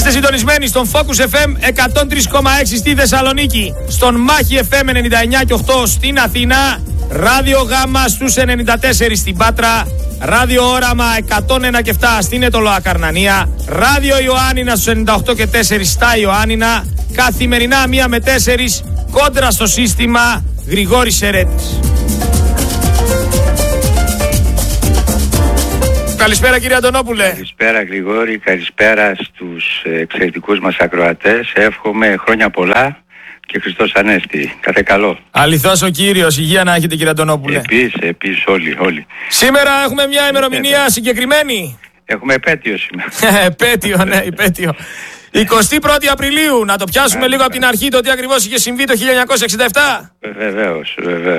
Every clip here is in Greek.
Είστε συντονισμένοι στον Focus FM 103,6 στη Θεσσαλονίκη, στον Μάχη FM 99,8 στην Αθήνα, Ράδιο Γάμα στους 94 στην Πάτρα, Ράδιο Όραμα 101,7 στην Αιτωλοακαρνανία, Ράδιο Ιωάννινα στους 98,4 στα Ιωάννινα, καθημερινά 1 με 4 κόντρα στο σύστημα. Γρηγόρης Ερέτης. Καλησπέρα κύριε Αντωνόπουλε. Καλησπέρα Γρηγόρη, καλησπέρα στους εξαιρετικούς μας ακροατές. Εύχομαι χρόνια πολλά και Χριστός Ανέστη. Κάθε καλό. Αληθώς ο Κύριος, υγεία να έχετε κύριε Αντωνόπουλε. Επίσης όλοι. Σήμερα έχουμε μια ημερομηνία συγκεκριμένη. Έχουμε επέτειο σήμερα. Επέτειο, ναι, επέτειο. 21η Απριλίου, να το πιάσουμε λίγο από την αρχή το τι ακριβώς είχε συμβεί το 1967. Βεβαίως.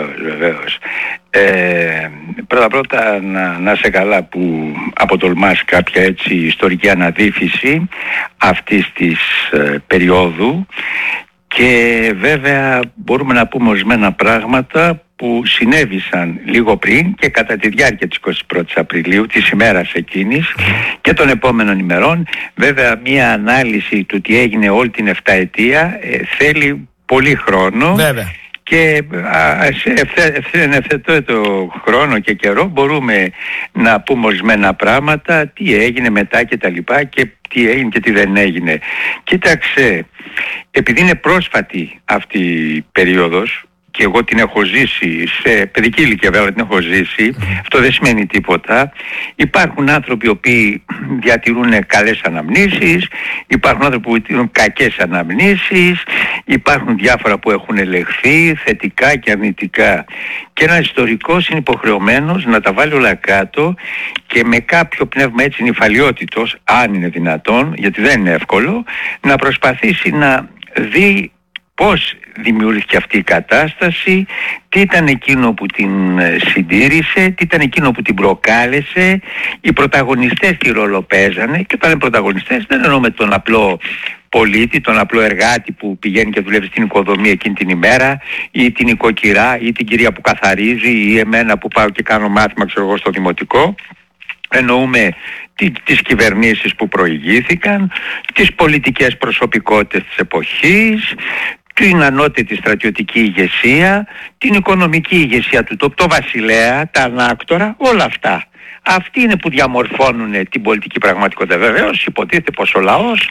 Πρώτα να σε καλά που αποτολμάς κάποια έτσι ιστορική αναδύφιση αυτής της περίοδου και βέβαια μπορούμε να πούμε ορισμένα πράγματα που συνέβησαν λίγο πριν και κατά τη διάρκεια της 21ης Απριλίου, της ημέρας εκείνης και των επόμενων ημερών. Βέβαια μια ανάλυση του τι έγινε όλη την 7ετία θέλει πολύ χρόνο. Βέβαια. Και σε ευθέτω χρόνο και καιρό μπορούμε να πούμε ορισμένα πράγματα, τι έγινε μετά και τα λοιπά και τι έγινε και τι δεν έγινε. Κοίταξε, επειδή είναι πρόσφατη αυτή η περίοδος και εγώ την έχω ζήσει, σε παιδική ηλικία βέβαια την έχω ζήσει, αυτό δεν σημαίνει τίποτα. Υπάρχουν άνθρωποι οι οποίοι διατηρούν καλές αναμνήσεις, υπάρχουν άνθρωποι που διατηρούν κακές αναμνήσεις, υπάρχουν διάφορα που έχουν ελεγχθεί, θετικά και αρνητικά. Και ένας ιστορικός είναι υποχρεωμένος να τα βάλει όλα κάτω και με κάποιο πνεύμα έτσι νηφαλιότητος, αν είναι δυνατόν, γιατί δεν είναι εύκολο, να προσπαθήσει να δει πώς δημιουργήθηκε αυτή η κατάσταση, τι ήταν εκείνο που την συντήρησε, τι ήταν εκείνο που την προκάλεσε, οι πρωταγωνιστές τι ρόλο παίζανε. Και όταν είναι πρωταγωνιστές δεν εννοούμε τον απλό πολίτη, τον απλό εργάτη που πηγαίνει και δουλεύει στην οικοδομή εκείνη την ημέρα, ή την οικοκυρά ή την κυρία που καθαρίζει ή εμένα που πάω και κάνω μάθημα ξέρω εγώ στο δημοτικό. Εννοούμε τις κυβερνήσεις που προηγήθηκαν, τις πολιτικές προσωπικότητες της εποχής, την ανώτατη στρατιωτική ηγεσία, την οικονομική ηγεσία του τόπου, το βασιλέα, τα ανάκτορα, όλα αυτά. Αυτοί είναι που διαμορφώνουν την πολιτική πραγματικότητα. Βεβαίως υποτίθεται πως ο λαός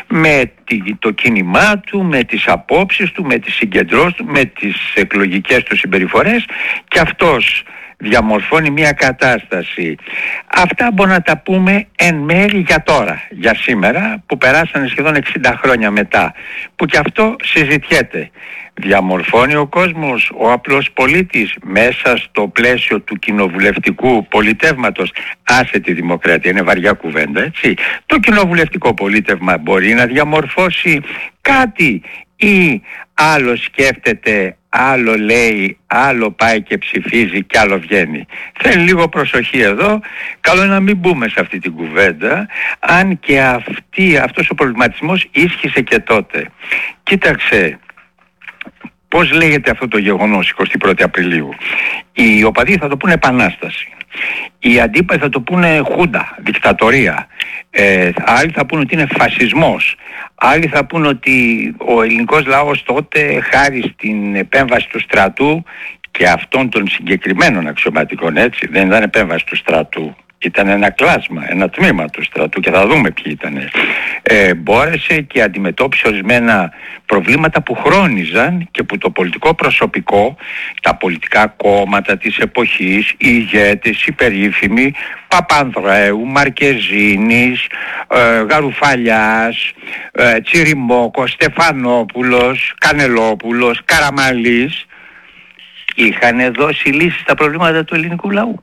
με το κίνημά του, με τις απόψεις του, με τις συγκεντρώσεις του, με τις εκλογικές του συμπεριφορές και αυτός διαμορφώνει μια κατάσταση. Αυτά μπορούμε να τα πούμε εν μέρει για τώρα, για σήμερα που περάσανε σχεδόν 60 χρόνια μετά, που και αυτό συζητιέται. Διαμορφώνει ο κόσμος, ο απλός πολίτης μέσα στο πλαίσιο του κοινοβουλευτικού πολιτεύματος. Άσε τη δημοκρατία, είναι βαριά κουβέντα, έτσι. Το κοινοβουλευτικό πολίτευμα μπορεί να διαμορφώσει κάτι ή άλλο σκέφτεται, άλλο λέει, άλλο πάει και ψηφίζει και άλλο βγαίνει. Θέλει λίγο προσοχή εδώ. Καλό είναι να μην μπούμε σε αυτή την κουβέντα, αν και αυτός ο προβληματισμός ίσχυσε και τότε. Κοίταξε, πώς λέγεται αυτό το γεγονός 21η Απριλίου. Οι οπαδοί θα το πούνε επανάσταση. Οι αντίπαλοι θα το πούνε χούντα, δικτατορία. Άλλοι θα πούνε ότι είναι φασισμός. Άλλοι θα πούνε ότι ο ελληνικός λαός τότε χάρη στην επέμβαση του στρατού και αυτών των συγκεκριμένων αξιωματικών, έτσι, δεν ήταν επέμβαση του στρατού. Ήταν ένα κλάσμα, ένα τμήμα του στρατού και θα δούμε ποιοι ήταν. Μπόρεσε και αντιμετώπισε ορισμένα προβλήματα που χρόνιζαν και που το πολιτικό προσωπικό, τα πολιτικά κόμματα της εποχής, οι ηγέτες, οι περίφημοι, Παπανδρέου, Μαρκεζίνης, Γαρουφαλιάς, Τσιριμόκος, Στεφανόπουλος, Κανελόπουλος, Καραμαλής, είχαν δώσει λύσεις στα προβλήματα του ελληνικού λαού.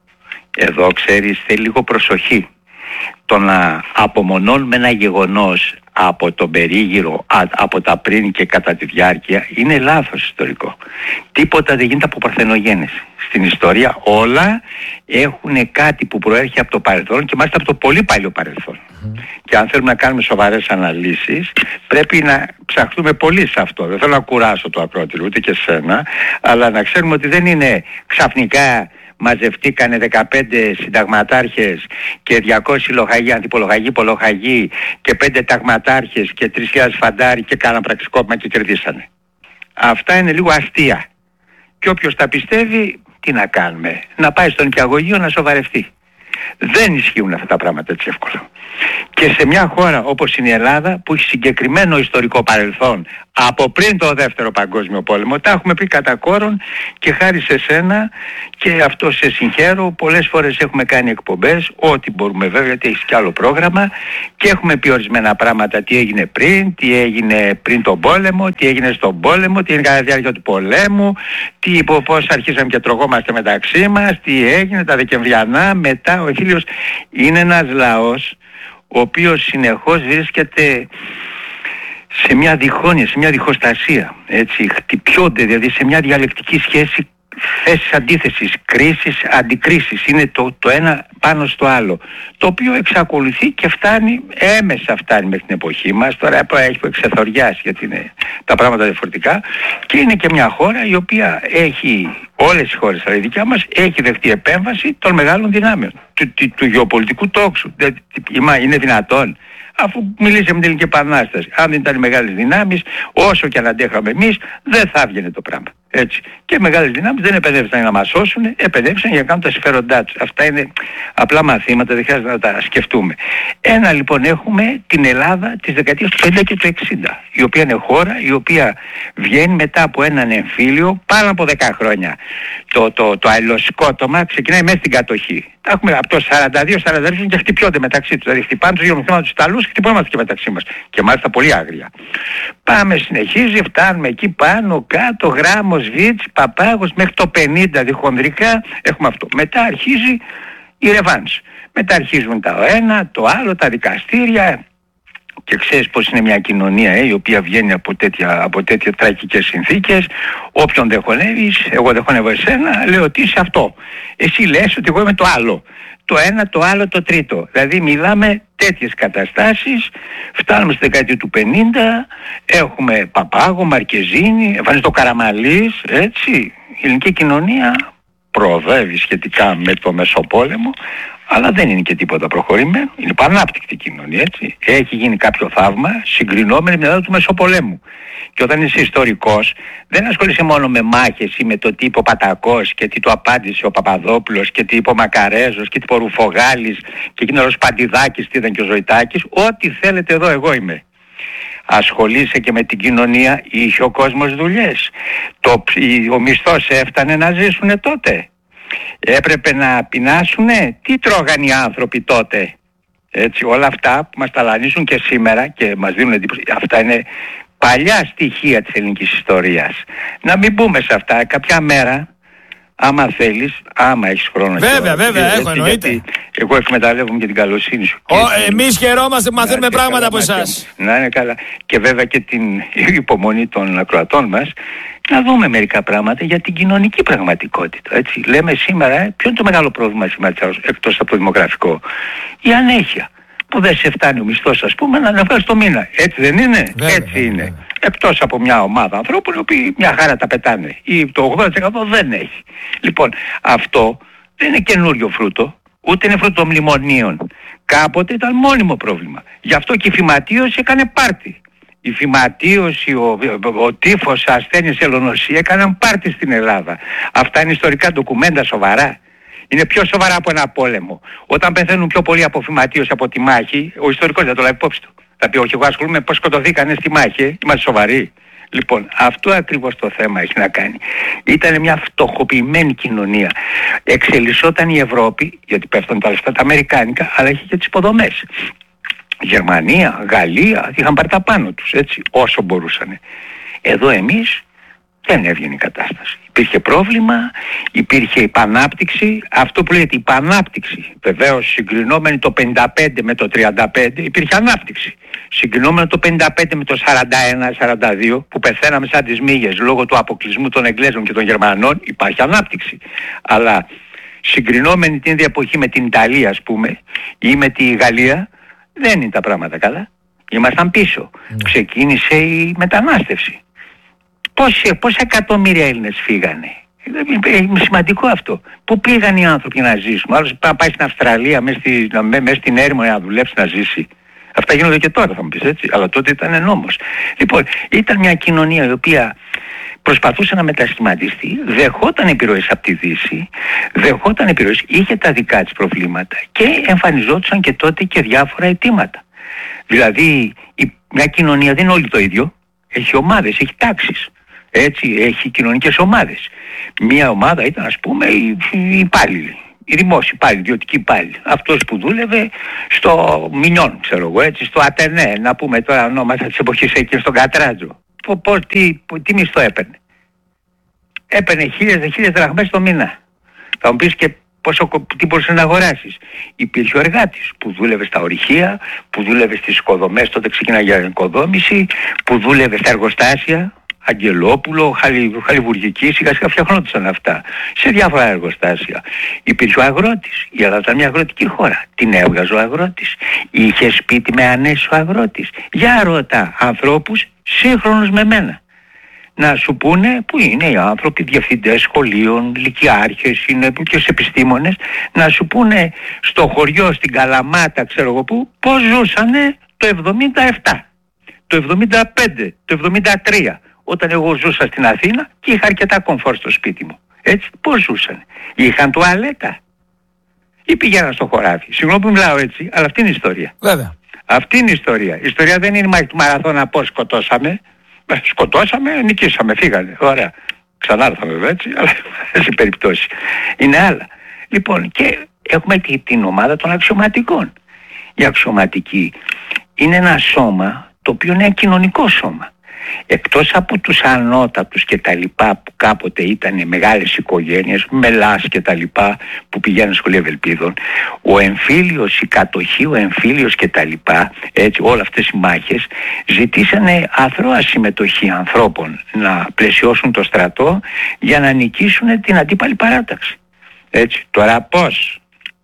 Εδώ ξέρεις θέλει λίγο προσοχή. Το να απομονώνουμε ένα γεγονός από τον περίγυρο, από τα πριν και κατά τη διάρκεια, είναι λάθος ιστορικό. Τίποτα δεν γίνεται από παρθενογέννηση. Στην ιστορία όλα έχουν κάτι που προέρχεται από το παρελθόν και μάλιστα από το πολύ παλιό παρελθόν. Και αν θέλουμε να κάνουμε σοβαρές αναλύσεις πρέπει να ψαχτούμε πολύ σε αυτό. Δεν θέλω να κουράσω το ακροατήριο ούτε και σένα, αλλά να ξέρουμε ότι δεν είναι ξαφνικά μαζευτήκανε 15 συνταγματάρχες και 200 λοχαγοί, αντιπολογαγοί, πολογαγοί και 5 ταγματάρχες και 3.000 φαντάροι και κάναν πραξικόπημα και κερδίσανε. Αυτά είναι λίγο αστεία. Και όποιος τα πιστεύει, τι να κάνουμε? Να πάει στον νηπιαγωγείο να σοβαρευτεί. Δεν ισχύουν αυτά τα πράγματα έτσι εύκολα. Και σε μια χώρα όπως είναι η Ελλάδα, που έχει συγκεκριμένο ιστορικό παρελθόν από πριν το Δεύτερο Παγκόσμιο Πόλεμο, τα έχουμε πει κατά κόρον και χάρη σε σένα, και αυτό σε συγχαίρω. Πολλές φορές έχουμε κάνει εκπομπές, ό,τι μπορούμε βέβαια, γιατί έχεις κι άλλο πρόγραμμα, και έχουμε πει ορισμένα πράγματα, τι έγινε πριν, τι έγινε πριν τον πόλεμο, τι έγινε στον πόλεμο, τι έγινε κατά τη διάρκεια του πολέμου, πώς αρχίσαμε και τρογόμαστε μεταξύ μας, τι έγινε τα Δεκεμβριανά, μετά. Ο Φίλιος είναι ένας λαός ο οποίος συνεχώς βρίσκεται σε μια διχόνοια, σε μια διχοστασία, έτσι, χτυπιόνται, δηλαδή σε μια διαλεκτική σχέση, θέσεις αντίθεσης, κρίσεις, αντικρίσεις, είναι το ένα πάνω στο άλλο, το οποίο εξακολουθεί και φτάνει, έμεσα φτάνει μέχρι την εποχή μας. Τώρα έχει εξεθοριάσει, γιατί είναι τα πράγματα διαφορετικά, και είναι και μια χώρα η οποία έχει, όλες οι χώρες, αλλά η δικιά μας, έχει δεχτεί επέμβαση των μεγάλων δυνάμεων του γεωπολιτικού τόξου. Είναι δυνατόν? Αφού μιλήσαμε την Ελληνική Επανάσταση, αν δεν ήταν οι μεγάλες δυνάμεις, όσο και αν αντέχαμε εμείς, δεν θα έβγαινε το πράγμα. Έτσι. Και οι μεγάλες δυνάμεις δεν επενδύσαν για να μας σώσουν, επενδύσαν για να κάνουν τα συμφέροντά τους. Αυτά είναι απλά μαθήματα, δεν χρειάζεται να τα σκεφτούμε. Ένα λοιπόν, έχουμε την Ελλάδα της δεκαετίας του 50 και του 60, η οποία είναι χώρα η οποία βγαίνει μετά από έναν εμφύλιο πάνω από 10 χρόνια. Το αλληλοσκότωμα ξεκινάει μέσα στην κατοχή. Τα έχουμε από το 42-43 και χτυπιόνται μεταξύ τους. Δηλαδή χτυπάνε τους γεωμηθήμα τους Ιταλούς, χτυπόμαστε και μεταξύ μας. Και μάλιστα πολύ άγρια. Πάμε, συνεχίζει, φτάνουμε εκεί πάνω, κάτω, Γράμμος, Βίτς, Παπάγος, μέχρι το 50 διχονδρικά έχουμε αυτό. Μετά αρχίζει η ρεβάνς. Μετά αρχίζουν τα ένα, το άλλο, τα δικαστήρια. Και ξέρεις πως είναι μια κοινωνία η οποία βγαίνει από τέτοια τραγικές συνθήκες. Όποιον δεν χωνεύεις, εγώ δεν χωνεύω εσένα, λέω ότι είσαι αυτό. Εσύ λες ότι εγώ είμαι το άλλο. Το ένα, το άλλο, το τρίτο. Δηλαδή μιλάμε τέτοιες καταστάσεις. Φτάνουμε στη δεκαετία του 50, έχουμε Παπάγο, Μαρκεζίνη, εμφανίζεται ο Καραμαλής, έτσι. Η ελληνική κοινωνία προοδεύει σχετικά με το Μεσοπόλεμο, αλλά δεν είναι και τίποτα προχωρημένο. Είναι πανάπτυκτη κοινωνία, έτσι. Έχει γίνει κάποιο θαύμα συγκρινόμενη με την Ελλάδα του Μεσοπολέμου. Και όταν είσαι ιστορικός, δεν ασχολείσαι μόνο με μάχες ή με το τι είπε ο Πατακός και τι του απάντησε ο Παπαδόπουλος και τι είπε ο Μακαρέζος και τι είπε ο Ρουφογάλης και εκείνος ο Παντιδάκης, τι ήταν και ο Ζωητάκης. Ό,τι θέλετε εδώ, εγώ είμαι. Ασχολείσαι και με την κοινωνία, είχε ο κόσμος δουλειές. Ο μισθός έφτανε να ζήσουνε τότε? Έπρεπε να πεινάσουνε? Τι τρώγαν οι άνθρωποι τότε? Έτσι, όλα αυτά που μας ταλανίζουν και σήμερα και μας δίνουν εντύπωση, αυτά είναι παλιά στοιχεία της ελληνικής ιστορίας. Να μην μπούμε σε αυτά. Κάποια μέρα, άμα θέλεις, άμα έχεις χρόνο. Βέβαια, έχω, εννοείται. Εγώ εκμεταλλεύομαι και την καλοσύνη σου. Εμείς χαιρόμαστε που μαθαίνουμε πράγματα από εσάς. Να είναι καλά. Και βέβαια και την υπομονή των ακροατών μας, να δούμε μερικά πράγματα για την κοινωνική πραγματικότητα. Έτσι. Λέμε σήμερα, ποιο είναι το μεγάλο πρόβλημα σήμερα, εκτός από το δημογραφικό? Η ανέχεια. Που δεν σε φτάνει ο μισθός, ας πούμε, να βγάλεις το μήνα. Έτσι δεν είναι? Έτσι είναι. Εκτός από μια ομάδα ανθρώπων οι οποίοι μια χαρά τα πετάνε, ή το 80% δεν έχει. Λοιπόν, αυτό δεν είναι καινούριο φρούτο, ούτε είναι φρούτο των μνημονίων. Κάποτε ήταν μόνιμο πρόβλημα. Γι' αυτό και η φυματίωση έκανε πάρτι. Η φυματίωση, ο τύφος, ασθένειες, ελονοσία έκαναν πάρτι στην Ελλάδα. Αυτά είναι ιστορικά ντοκουμέντα σοβαρά. Είναι πιο σοβαρά από ένα πόλεμο. Όταν πεθαίνουν πιο πολλοί από φυματίωση από τη μάχη, ο ιστορικός δεν το λάβει υπόψη του. Θα πει, όχι, εγώ ασχολούμαι πώς σκοτωθήκανε στη μάχη, είμαστε σοβαροί. Λοιπόν, αυτό ακριβώς το θέμα έχει να κάνει. Ήταν μια φτωχοποιημένη κοινωνία. Εξελισσόταν η Ευρώπη, γιατί πέφτουν τα λεφτά τα αμερικάνικα, αλλά είχε και τις υποδομές. Γερμανία, Γαλλία, είχαν πάρει τα πάνω τους, έτσι, όσο μπορούσαν. Εδώ εμείς δεν έβγαινε η κατάσταση. Υπήρχε πρόβλημα, υπήρχε υπανάπτυξη. Αυτό που λέγεται υπανάπτυξη, βεβαίως συγκρινόμενη το 55 με το 35, υπήρχε ανάπτυξη. Συγκρινόμενο το 55 με το 41-42, που πεθαίναμε σαν τις μύγες λόγω του αποκλεισμού των Εγγλέζων και των Γερμανών, υπάρχει ανάπτυξη. Αλλά συγκρινόμενη την ίδια εποχή με την Ιταλία, ας πούμε, ή με τη Γαλλία, δεν είναι τα πράγματα καλά. Ήμασταν πίσω. Ξεκίνησε η μετανάστευση. Πόσα εκατομμύρια Έλληνες φύγανε? Είναι σημαντικό αυτό. Πού πήγαν οι άνθρωποι να ζήσουν? Άλλος πάει στην Αυστραλία μέσα στην έρημο να δουλέψει, να ζήσει. Αυτά γίνονται και τώρα, θα μου πεις, έτσι. Αλλά τότε ήταν νόμος. Λοιπόν, ήταν μια κοινωνία η οποία προσπαθούσε να μετασχηματιστεί, δεχόταν επιρροές από τη Δύση, δεχόταν επιρροές, είχε τα δικά της προβλήματα και εμφανιζόντουσαν και τότε και διάφορα αιτήματα. Δηλαδή, μια κοινωνία δεν είναι όλοι το ίδιο. Έχει ομάδες, έχει τάξεις. Έτσι, έχει κοινωνικές ομάδες. Μια ομάδα ήταν, ας πούμε, οι υπάλληλοι. Οι δημόσιοι υπάλληλοι, ιδιωτικοί υπάλληλοι. Αυτός που δούλευε στο Μινιόν, ξέρω εγώ, έτσι, στο Ατενέ, να πούμε τώρα ονόματα της εποχής εκεί, στον Κατράτζο. Τι μισθό έπαιρνε? Έπαιρνε 1.000 δραχμές το μήνα. Θα μου πεις και τι μπορούσε να αγοράσεις? Υπήρχε ο εργάτης που δούλευε στα ορυχεία, που δούλευε στις οικοδομές, τότε ξεκινάει για οικοδόμηση, που δούλευε στα εργοστάσια, Αγγελόπουλο, Χαλιβουργική, σιγά σιγά φτιαχνόντουσαν αυτά σε διάφορα εργοστάσια. Υπήρχε ο αγρότης. Η Ελλάδα ήταν μια αγροτική χώρα. Την έβγαζε ο αγρότης. Είχε σπίτι με ανέσιο αγρότης. Για ρώτα ανθρώπους σύγχρονους με μένα να σου πούνε που είναι οι άνθρωποι, διευθυντές σχολείων, λυκειάρχες, είναι και επιστήμονες, να σου πούνε στο χωριό, στην Καλαμάτα, ξέρω εγώ πού, πώς ζούσανε το 77, το 75, το 73, όταν εγώ ζούσα στην Αθήνα και είχα αρκετά κομφόρ στο σπίτι μου. Έτσι, πώς ζούσαν? Είχαν τουαλέτα ή πηγαίναν στο χωράφι? Συγγνώμη που μιλάω έτσι, αλλά αυτή είναι η ιστορία. Βέβαια. Αυτή είναι η ιστορία. Η ιστορία δεν είναι μάχη του μαραθώνα, πώς σκοτώσαμε. Σκοτώσαμε, νικήσαμε, φύγανε. Ωραία. Ξανά ήρθαμε βέβαια, έτσι, αλλά σε περιπτώσει. Είναι άλλα. Λοιπόν, και έχουμε και την ομάδα των αξιωματικών. Οι αξιωματικοί είναι ένα σώμα το οποίο είναι ένα κοινωνικό σώμα. Εκτός από τους ανώτατους και τα λοιπά που κάποτε ήταν μεγάλες οικογένειες, Μελάς και τα λοιπά που πηγαίνουν σχολεία Ευελπίδων, ο εμφύλιος, η κατοχή, ο εμφύλιος και τα λοιπά, έτσι, όλα αυτές οι μάχες ζητήσανε αθρώα συμμετοχή ανθρώπων να πλαισιώσουν το στρατό για να νικήσουν την αντίπαλη παράταξη. Έτσι, τώρα πώς?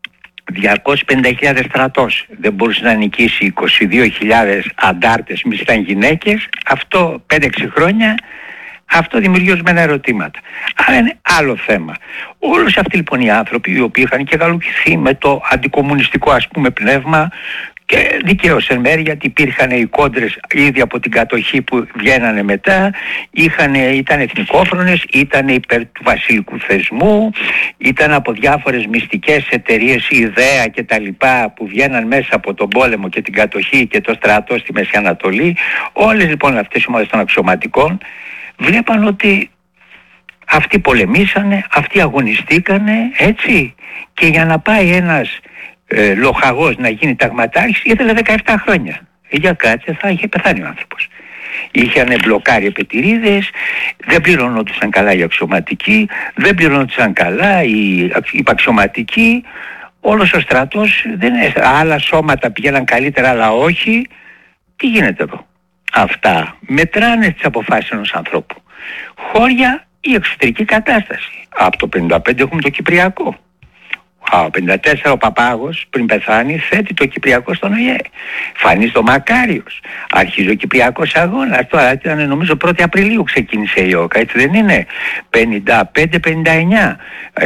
250.000 στρατός δεν μπορούσε να νικήσει 22.000 αντάρτες, μη ήταν γυναίκες? Αυτό 5-6 χρόνια, αυτό δημιουργεί ορισμένα ερωτήματα. Άρα είναι άλλο θέμα. Όλους αυτοί λοιπόν οι άνθρωποι, οι οποίοι είχαν και γαλουχηθεί με το αντικομμουνιστικό, ας πούμε, πνεύμα, και δικαίως εν μέρει, γιατί υπήρχαν οι κόντρες ήδη από την κατοχή που βγαίνανε μετά, ήταν εθνικόφρονες, ήταν υπέρ του βασιλικού θεσμού, ήταν από διάφορες μυστικές εταιρείες, η ιδέα και τα λοιπά που βγαίναν μέσα από τον πόλεμο και την κατοχή και το στρατό στη Μέση Ανατολή. Όλες λοιπόν αυτές οι ομάδες των αξιωματικών βλέπαν ότι αυτοί πολεμήσανε, αυτοί αγωνιστήκανε, έτσι, και για να πάει ένας λοχαγός να γίνει ταγματάρχης ήθελε 17 χρόνια. Για κάτσε, θα είχε πεθάνει ο άνθρωπος. Είχαν μπλοκάρει επιτηρίδες, δεν πληρωνόντουσαν καλά οι αξιωματικοί, δεν πληρωνόντουσαν καλά οι υπαξιωματικοί. Όλος ο στρατός, άλλα σώματα πηγαίναν καλύτερα αλλά όχι. Τι γίνεται εδώ? Αυτά μετράνε τις αποφάσεις ενός ανθρώπου. Χώρια η εξωτερική κατάσταση. Από το 55 έχουμε το Κυπριακό. Ο 54 ο Παπάγος πριν πεθάνει θέτει το Κυπριακό στον ΟΗΕ. Φανείς το Μακάριος. Αρχίζει ο Κυπριακός αγώνας. Τώρα ήταν νομίζω 1η Απριλίου ξεκίνησε η ΟΚΑ, έτσι δεν είναι? 55-59.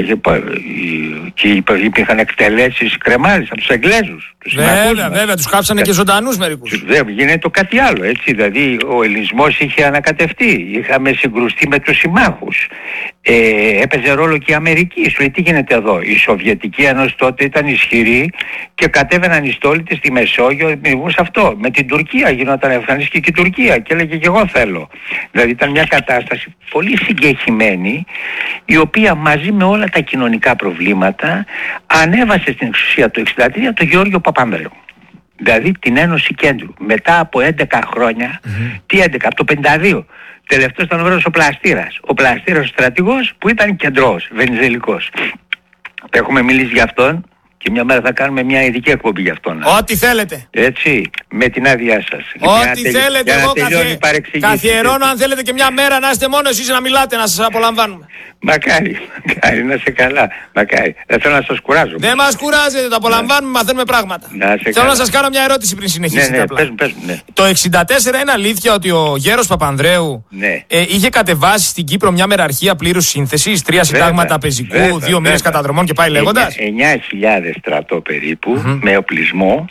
Και υπήρχαν εκτελέσεις κρεμάλης από τους Εγγλέζους. Βέβαια, τους κάψανε και ζωντανούς μερικούς. Δεν γίνεται το κάτι άλλο, έτσι. Δηλαδή ο ελληνισμός είχε ανακατευτεί. Είχαμε συγκρουστεί με τους συμμάχους. Έπαιζε ρόλο και η Αμερική. Σου λέει τι γίνεται εδώ? Η Σοβιετική Ένωση τότε ήταν ισχυρή και κατέβαιναν οι στόλοι της στη Μεσόγειο, δημιουργούσε αυτό. Με την Τουρκία γινόταν εμφανίστηκε και η Τουρκία και έλεγε και εγώ θέλω. Δηλαδή ήταν μια κατάσταση πολύ συγκεχημένη, η οποία μαζί με όλα τα κοινωνικά προβλήματα ανέβασε στην εξουσία του 1963 τον Γεώργιο Παπανδρέου. Δηλαδή την Ένωση Κέντρου. Μετά από 11 χρόνια, τι 11, από το 52. Τελευταίος ήταν ο Βρέος ο Πλαστήρας. Ο Πλαστήρας ο στρατηγός που ήταν κεντρός, βενιζελικός. Έχουμε μιλήσει για αυτόν Και μια μέρα θα κάνουμε μια ειδική εκπομπή γι' αυτό. Ό,τι θέλετε. Έτσι, με την άδειά σας. Ό,τι θέλετε. Εγώ καθιερώνω αν θέλετε και μια μέρα να είστε μόνο εσείς να μιλάτε, να σας απολαμβάνουμε. Μακάρι, να είστε καλά. Μακάρι. Δεν θέλω να σας κουράζω. Δεν μας κουράζετε, το απολαμβάνουμε, μαθαίνουμε πράγματα. Θέλω να σας κάνω μια ερώτηση πριν συνεχίσετε. Ναι, πες μου. Το 64 είναι αλήθεια ότι ο Γέρος Παπανδρέου είχε κατεβάσει στην Κύπρο μια μεραρχία πλήρους σύνθεσης, 3 συντάγματα πεζικού, 2 μήνες καταδρομών και πάει λέγοντας. 9.000 στρατό περίπου, με οπλισμό.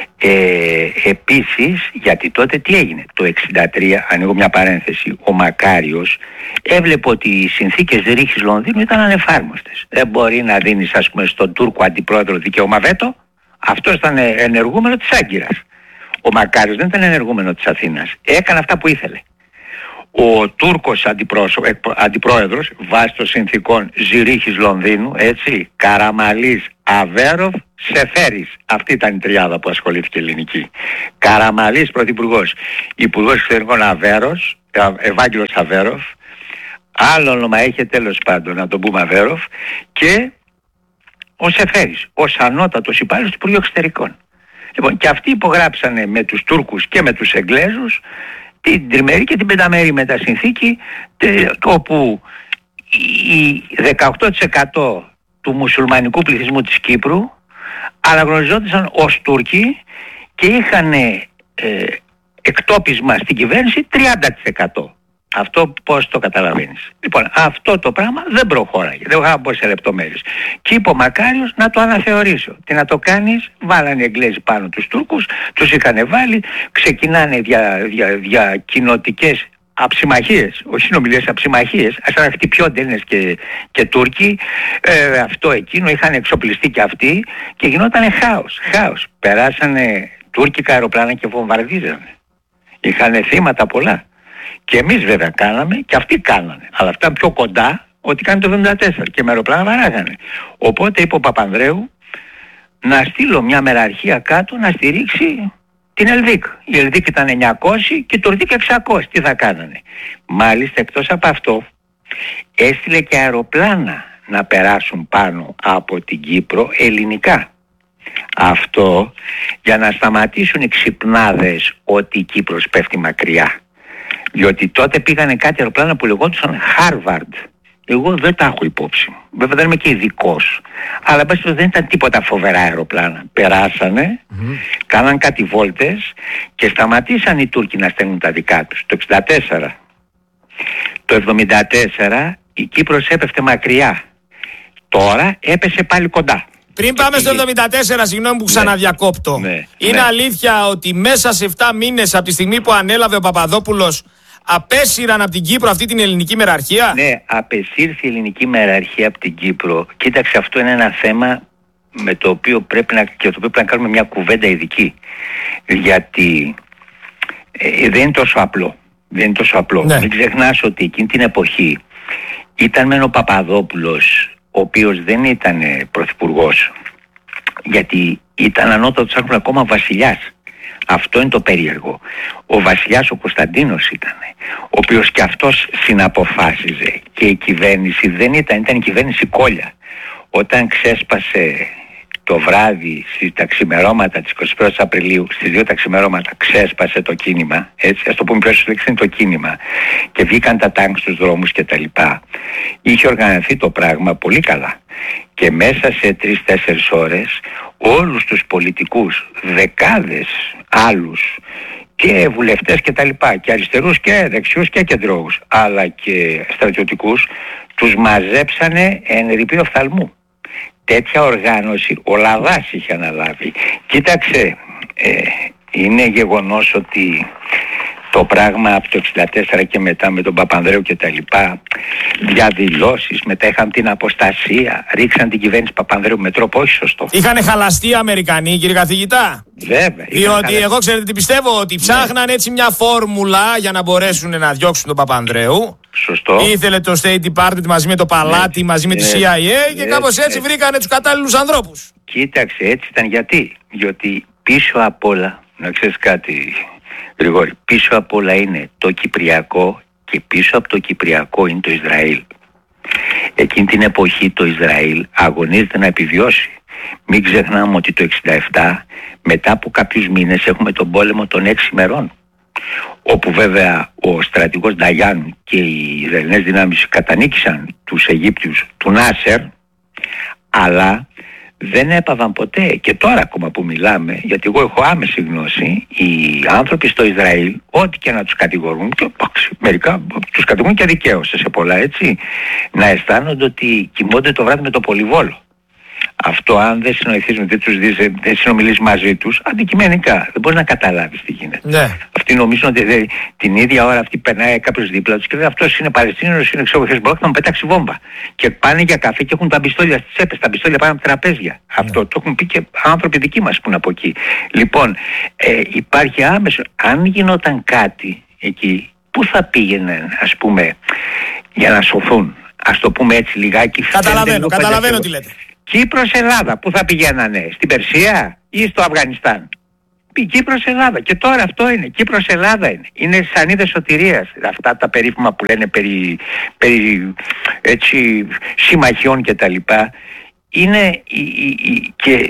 Επίσης, γιατί τότε τι έγινε? Το 63, ανοίγω μια παρένθεση, ο Μακάριος έβλεπε ότι οι συνθήκες ρήχης Λονδίνου ήταν ανεφάρμοστες. Δεν μπορεί να δίνεις, ας πούμε, στον Τούρκο αντιπρόεδρο δικαίωμα βέτο. Αυτό ήταν ενεργούμενο της Άγκυρας. Ο Μακάριος δεν ήταν ενεργούμενο της Αθήνας. Έκανε αυτά που ήθελε. Ο Τούρκος αντιπρόεδρος, βάσει των συνθήκων Ζηρίχης Λονδίνου, έτσι, Καραμαλής, Αβέροφ, Σεφέρης. Αυτή ήταν η τριάδα που ασχολήθηκε ελληνική. Καραμαλής πρωθυπουργός, υπουργός εξωτερικών Ευάγγελος Αβέροφ, άλλο όνομα είχε τέλος πάντων, να τον πούμε Αβέροφ, και ο Σεφέρης, ως ανώτατος υπάλληλος του Υπουργείου Εξωτερικών. Λοιπόν, και αυτοί υπογράψανε με τους Τούρκους και με τους Εγγλέζους την τριμερή και την πενταμερή μετασυνθήκη, όπου η 18% του μουσουλμανικού πληθυσμού της Κύπρου αναγνωριζόντουσαν ως Τούρκοι και είχαν εκτόπισμα στην κυβέρνηση 30%. Αυτό πώς το καταλαβαίνεις? Λοιπόν, αυτό το πράγμα δεν προχώραγε. Δεν είχα μπω σε λεπτομέρειες. Και είπε ο Μακάριος να το αναθεωρήσω. Τι να το κάνεις? Βάλανε οι Εγγλέζοι πάνω τους Τούρκους, τους είχαν βάλει, ξεκινάνε δια κοινοτικές αψημαχίες, όχι συνομιλίες, αψημαχίες, ας να χτυπιόνται Έλληνες και Τούρκοι, αυτό εκείνο, είχαν εξοπλιστεί και αυτοί και γινόταν χάος. Περάσανε τουρκικά αεροπλάνα και βομβαρδίζανε. Είχαν θύματα πολλά. Και εμείς βέβαια κάναμε και αυτοί κάνανε. Αλλά αυτά πιο κοντά ότι κάνει το 1974 και με αεροπλάνα βαράγανε. Οπότε είπε ο Παπανδρέου να στείλω μια μεραρχία κάτω να στηρίξει την Ελδίκ. Η Ελδίκ ήταν 900 και το Ελδίκ 600. Τι θα κάνανε? Μάλιστα, εκτός από αυτό έστειλε και αεροπλάνα να περάσουν πάνω από την Κύπρο ελληνικά. Αυτό για να σταματήσουν οι ξυπνάδες ότι η Κύπρος πέφτει μακριά. Διότι τότε πήγανε κάτι αεροπλάνα που λεγόντουσαν Harvard. Εγώ δεν τα έχω υπόψη. Βέβαια δεν είμαι και ειδικός. Αλλά δεν ήταν τίποτα φοβερά αεροπλάνα. Περάσανε, κάναν κάτι βόλτες και σταματήσαν οι Τούρκοι να στέλνουν τα δικά τους. Το 1964. Το 1974 η Κύπρος έπεφτε μακριά. Τώρα έπεσε πάλι κοντά. Πριν πάμε στο 1974, συγγνώμη που ξαναδιακόπτω. Είναι αλήθεια ότι μέσα σε 7 μήνες από τη στιγμή που ανέλαβε ο Παπαδόπουλος απέσυραν από την Κύπρο αυτή την ελληνική μεραρχία? Ναι, απεσύρθη η ελληνική μεραρχία από την Κύπρο. Κοίταξε, αυτό είναι ένα θέμα με το οποίο πρέπει να κάνουμε μια κουβέντα ειδική. Γιατί δεν είναι τόσο απλό. Ναι. Μην ξεχνάς ότι εκείνη την εποχή ήταν μεν ο Παπαδόπουλος, ο οποίος δεν ήταν πρωθυπουργός, γιατί ήταν ανώτατος ακόμα βασιλιάς. Αυτό είναι το περίεργο. Ο βασιλιάς ο Κωνσταντίνος ήταν, ο οποίος και αυτός συναποφάσιζε, και η κυβέρνηση δεν ήταν η κυβέρνηση κόλλια. Όταν ξέσπασε το βράδυ στα ξημερώματα της 21ης Απριλίου, στις 2 τα ξημερώματα ξέσπασε το κίνημα, έτσι, ας το πούμε πιο σωστά, είναι το κίνημα, και βγήκαν τα τάγκ στους δρόμους και τα λοιπά. Είχε οργανωθεί το πράγμα πολύ καλά και μέσα σε 3-4 ώρες όλους τους πολιτικούς, δεκάδες άλλους και βουλευτές και τα λοιπά, και αριστερούς και δεξιούς και κεντρώους, αλλά και στρατιωτικούς, τους μαζέψανε εν ρηπείο οφθαλμού. Τέτοια οργάνωση ο Λαδάς είχε αναλάβει. Κοίταξε, είναι γεγονός ότι το πράγμα από το 1964 και μετά με τον Παπανδρέου και τα λοιπά, διαδηλώσεις, μετά είχαν την αποστασία, ρίξαν την κυβέρνηση Παπανδρέου με τρόπο όχι σωστό. Είχαν χαλαστεί οι Αμερικανοί, κύριε καθηγητά? Βέβαια. Διότι εγώ ξέρετε τι πιστεύω, ότι ψάχναν έτσι μια φόρμουλα για να μπορέσουν να διώξουν τον Παπανδρέου. Σωστό. Ήθελε το State Department μαζί με το Παλάτι, μαζί με τη CIA, και κάπως έτσι βρήκανε τους κατάλληλους ανθρώπους. Κοίταξε, έτσι ήταν. Διότι πίσω απ' όλα, να ξέρεις κάτι Γρηγόρη, πίσω απ' όλα είναι το Κυπριακό, και πίσω από το Κυπριακό είναι το Ισραήλ. Εκείνη την εποχή το Ισραήλ αγωνίζεται να επιβιώσει. Μην ξεχνάμε ότι το 67, μετά από κάποιους μήνες, έχουμε τον πόλεμο των 6 ημερών, όπου βέβαια ο στρατηγός Νταγιάν και οι Ισραηλινές δυνάμεις κατανίκησαν τους Αιγύπτιους του Νάσερ, αλλά δεν έπαβαν ποτέ. Και τώρα ακόμα που μιλάμε, γιατί εγώ έχω άμεση γνώση, οι άνθρωποι στο Ισραήλ, ό,τι και να τους κατηγορούν, και μερικά τους κατηγορούν και δικαίως σε πολλά, έτσι, να αισθάνονται ότι κοιμώνται το βράδυ με το πολυβόλο. Αυτό, αν δεν συνοηθείς, δεν τους δεις, δεν συνομιλείς μαζί τους, αντικειμενικά δεν μπορείς να καταλάβεις τι γίνεται. Ναι. Αυτοί νομίζουν ότι την ίδια ώρα αυτή περνάει κάποιος δίπλα τους και λέει αυτός είναι Παλαιστίνιος, είναι Χεσμπολάχ, θα μου πετάξει βόμβα. Και πάνε για καφέ και έχουν τα πιστόλια στις τσέπες, τα πιστόλια πάνε από τραπέζια. Ναι. Αυτό το έχουν πει και άνθρωποι δικοί μας που είναι από εκεί. Λοιπόν, υπάρχει άμεσο. Αν γινόταν κάτι εκεί, πού θα πήγαιναν, ας πούμε, για να σωθούν? Ας το πούμε έτσι λιγάκι. Καταλαβαίνω τι λέτε. Κύπρος Ελλάδα, πού θα πηγαίνανε? Στην Περσία ή στο Αφγανιστάν? Κύπρος Ελλάδα. Και τώρα αυτό είναι. Κύπρος Ελλάδα είναι. Είναι σανίδες σωτηρίας. Αυτά τα περίφημα που λένε περί έτσι, συμμαχιών και τα λοιπά. Είναι και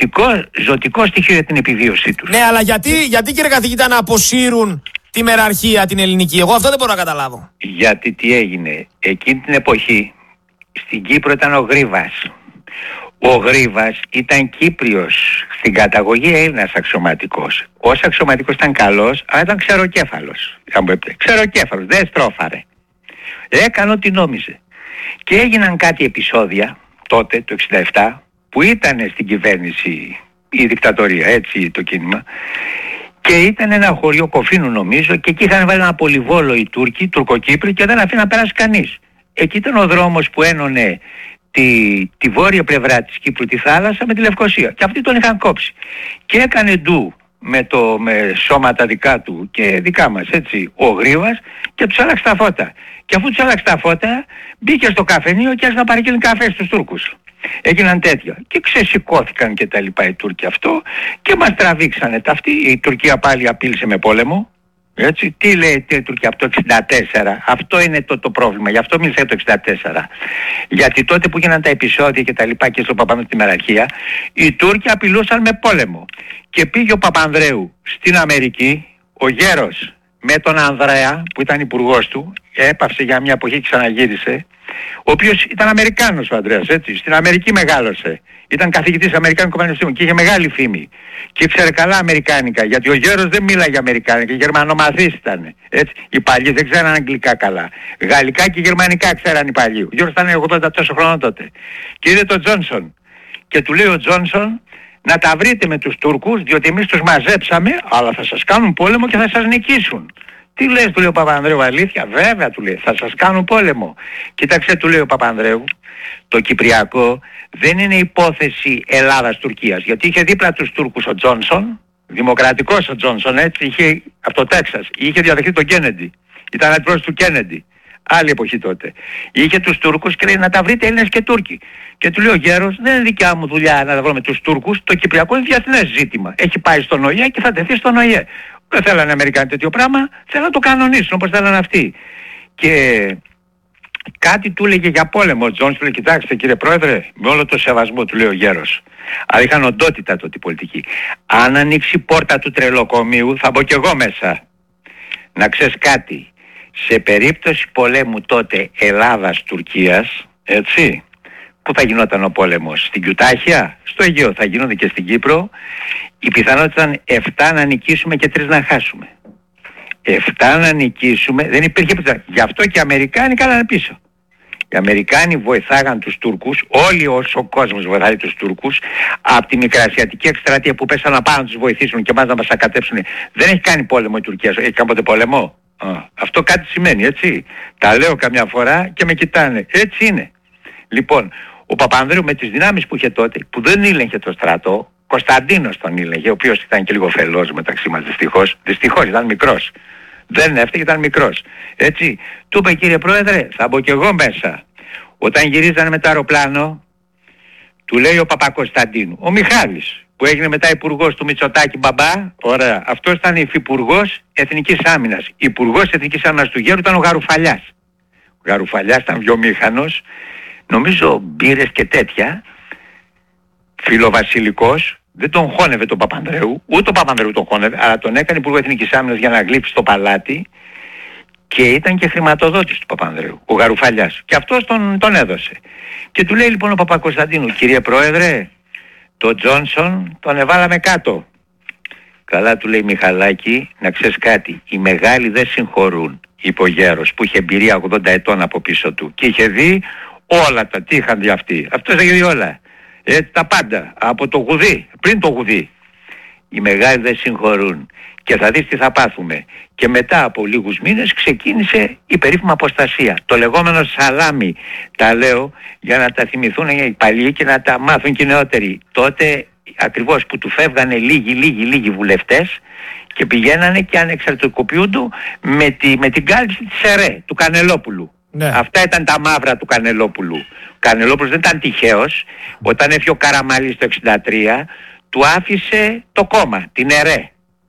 ζωτικό στοιχείο για την επιβίωσή τους. Ναι, αλλά γιατί κύριε καθηγητά να αποσύρουν τη μεραρχία την ελληνική? Εγώ αυτό δεν μπορώ να καταλάβω. Γιατί τι έγινε? Εκείνη την εποχή στην Κύπρο ήταν ο Γρίβας. Ο Γρίβας ήταν Κύπριος, στην καταγωγή Έλληνας αξιωματικός. Ως αξιωματικός ήταν καλός, αλλά ήταν ξεροκέφαλος. Ξεροκέφαλος, δεν στρώφαρε. Έκανε ό,τι νόμιζε. Και έγιναν κάτι επεισόδια τότε, το 67, που ήταν στην κυβέρνηση η δικτατορία, έτσι το κίνημα. Και ήταν ένα χωριό Κοφίνου νομίζω, και εκεί είχαν βάλει ένα πολυβόλο οι Τούρκοι, Τουρκοκύπροι, και δεν αφήναν να περάσει κανείς. Εκεί ήταν ο δρόμος που ένωνε τη βόρεια πλευρά της Κύπρου, τη θάλασσα, με τη Λευκοσία. Και αυτοί τον είχαν κόψει. Και έκανε ντου με σώματα δικά του και δικά μας, έτσι, ο Γρίβας, και τους άλλαξε τα φώτα. Και αφού τους άλλαξε τα φώτα, μπήκε στο καφενείο και άρχισε να παραγγείλει καφέ στους Τούρκους. Έγιναν τέτοια. Και ξεσηκώθηκαν και τα λοιπά οι Τούρκοι αυτό και μας τραβήξανε τα αυτή. Η Τουρκία πάλι απείλησε με πόλεμο. Έτσι, τι λέει η Τουρκία από το 64? Αυτό είναι το πρόβλημα. Γι' αυτό μίλησα για το 64. Γιατί τότε που γίνανε τα επεισόδια και τα λοιπά και στο Παπανδρέου στη μεραρχία, οι Τούρκοι απειλούσαν με πόλεμο. Και πήγε ο Παπανδρέου στην Αμερική, ο γέρος με τον Ανδρέα που ήταν υπουργός του, έπαυσε για μια εποχή και ξαναγύρισε, ο οποίος ήταν Αμερικάνος ο Ανδρέας, έτσι, στην Αμερική μεγάλωσε. Ήταν καθηγητής Αμερικάνικου Πανεπιστήμιου και είχε μεγάλη φήμη. Και ήξερε καλά Αμερικάνικα, γιατί ο γέρος δεν μίλαγε Αμερικάνικα, γερμανομαθής ήταν. Έτσι. Οι παλιοί δεν ξέραν αγγλικά καλά. Γαλλικά και γερμανικά ξέραν οι παλιοί. Ο γέρος ήταν 80 τόσο χρόνο τότε. Και είδε τον Τζόνσον. Και του λέει ο Τζόνσον να τα βρείτε με τους Τούρκους, διότι εμείς τους μαζέψαμε, αλλά θα σας κάνουν πόλεμο και θα σας νικήσουν. Τι λες, του λέει ο Παπανδρέου, αλήθεια? Βέβαια, του λέει, θα σας κάνουν πόλεμο. Κοίταξε, του λέει ο Παπανδρέου, το Κυπριακό δεν είναι υπόθεση Ελλάδας-Τουρκίας, γιατί είχε δίπλα τους Τούρκους ο Τζόνσον, δημοκρατικός ο Τζόνσον, έτσι, είχε από το Τέξας, είχε διαδεχθεί τον Κέννεντι, ήταν αντιπρόσωπος του Κέννεντι, άλλη εποχή τότε. Είχε τους Τούρκους και λέει να τα βρείτε Έλληνες και Τούρκοι. Και του λέει ο γέρος, δεν είναι δικιά μου δουλειά να τα βρω με τους Τούρκους, το Κυπριακό είναι διεθνές ζήτημα. Έχει πάει στον ΟΗΕ και θα τεθεί στον ΟΗΕ. Δεν θέλανε οι Αμερικάνοι τέτοιο πράγμα, θέλανε να το κανονίσουν όπως θέλανε αυτοί. Και κάτι του έλεγε για πόλεμο ο Τζόνς, του λέει, κοιτάξτε κύριε Πρόεδρε, με όλο το σεβασμό, του λέει ο γέρος, αλλά είχαν οντότητα τότε η πολιτική. Αν ανοίξει η πόρτα του τρελοκομείου θα μπω κι εγώ μέσα. Να ξέρεις κάτι, σε περίπτωση πολέμου τότε Ελλάδας-Τουρκίας, έτσι, πού θα γινόταν ο πόλεμος? Στην Κιουτάχια, στο Αιγαίο, θα γινόταν και στην Κύπρο. Η πιθανότητα ήταν 7 να νικήσουμε και 3 να χάσουμε. 7 να νικήσουμε, δεν υπήρχε πιθανότητα. Γι' αυτό και οι Αμερικάνοι κάνανε πίσω. Οι Αμερικάνοι βοηθάγαν τους Τούρκους, όλοι ο κόσμος βοηθάει τους Τούρκους, από τη Μικρασιατική εκστρατεία που πέσαν να πάνε να τους βοηθήσουν και μας να μας ακατέψουν. Δεν έχει κάνει πόλεμο η Τουρκία, έχει κάνει ποτέ πόλεμο? Αυτό κάτι σημαίνει, έτσι. Τα λέω καμιά φορά και με κοιτάνε. Έτσι είναι. Λοιπόν, ο Παπανδρέου με τις δυνάμεις που είχε τότε, που δεν ήλεγχε το στρατό, Κωνσταντίνος τον ήλεγχε, ο οποίος ήταν και λίγο φελός μεταξύ μας, δυστυχώς ήταν μικρός. Δεν έφταιγε, ήταν μικρός. Έτσι, του είπε, κύριε Πρόεδρε, θα μπω κι εγώ μέσα. Όταν γυρίζανε με το αεροπλάνο, του λέει ο Παπακοσταντίνου, ο Μιχάλης, που έγινε μετά υπουργός του Μητσοτάκη μπαμπά, ωραία, αυτός ήταν υφυπουργός Εθνικής Άμυνας. Υπουργός Εθνικής Άμυνας του γέρου ήταν ο Γαρουφαλιάς. Ο Γαρουφαλιάς ήταν βιομήχανος, νομίζω μπύρες και τέτοια. φιλοβασιλικός, δεν τον χώνευε τον Παπανδρέου, ούτε τον Παπανδρέου τον χώνευε, αλλά τον έκανε Υπουργό Εθνικής Άμυνας για να γλύψει στο παλάτι και ήταν και χρηματοδότης του Παπανδρέου, ο Γαρουφαλιάς. Και αυτός τον έδωσε. Και του λέει λοιπόν ο Παπακοσταντίνου, κύριε Πρόεδρε, τον Τζόνσον τον εβάλαμε κάτω. Καλά, του λέει, Μιχαλάκη, να ξέρεις κάτι, οι μεγάλοι δεν συγχωρούν, είπε ο γέρος που είχε εμπειρία 80 ετών από πίσω του και είχε δει όλα τα, τι είχαν δει αυτοί. Αυτός είχε δει όλα. Τα πάντα, από το γουδί, πριν το γουδί. Οι μεγάλοι δεν συγχωρούν και θα δεις τι θα πάθουμε. Και μετά από λίγους μήνες ξεκίνησε η περίφημα αποστασία. Το λεγόμενο σαλάμι, τα λέω για να τα θυμηθούν οι παλιοί και να τα μάθουν και οι νεότεροι. Τότε ακριβώς που του φεύγανε λίγοι βουλευτές και πηγαίνανε και ανεξαρτητοποιούνται με την κάλυψη της ΕΡΕ, του Κανελόπουλου. Ναι. Αυτά ήταν τα μαύρα του Κανελόπουλου. Ο Κανελόπουλος δεν ήταν τυχαίος. Όταν έφυγε ο Καραμαλής το 1963, του άφησε το κόμμα, την ΕΡΕ.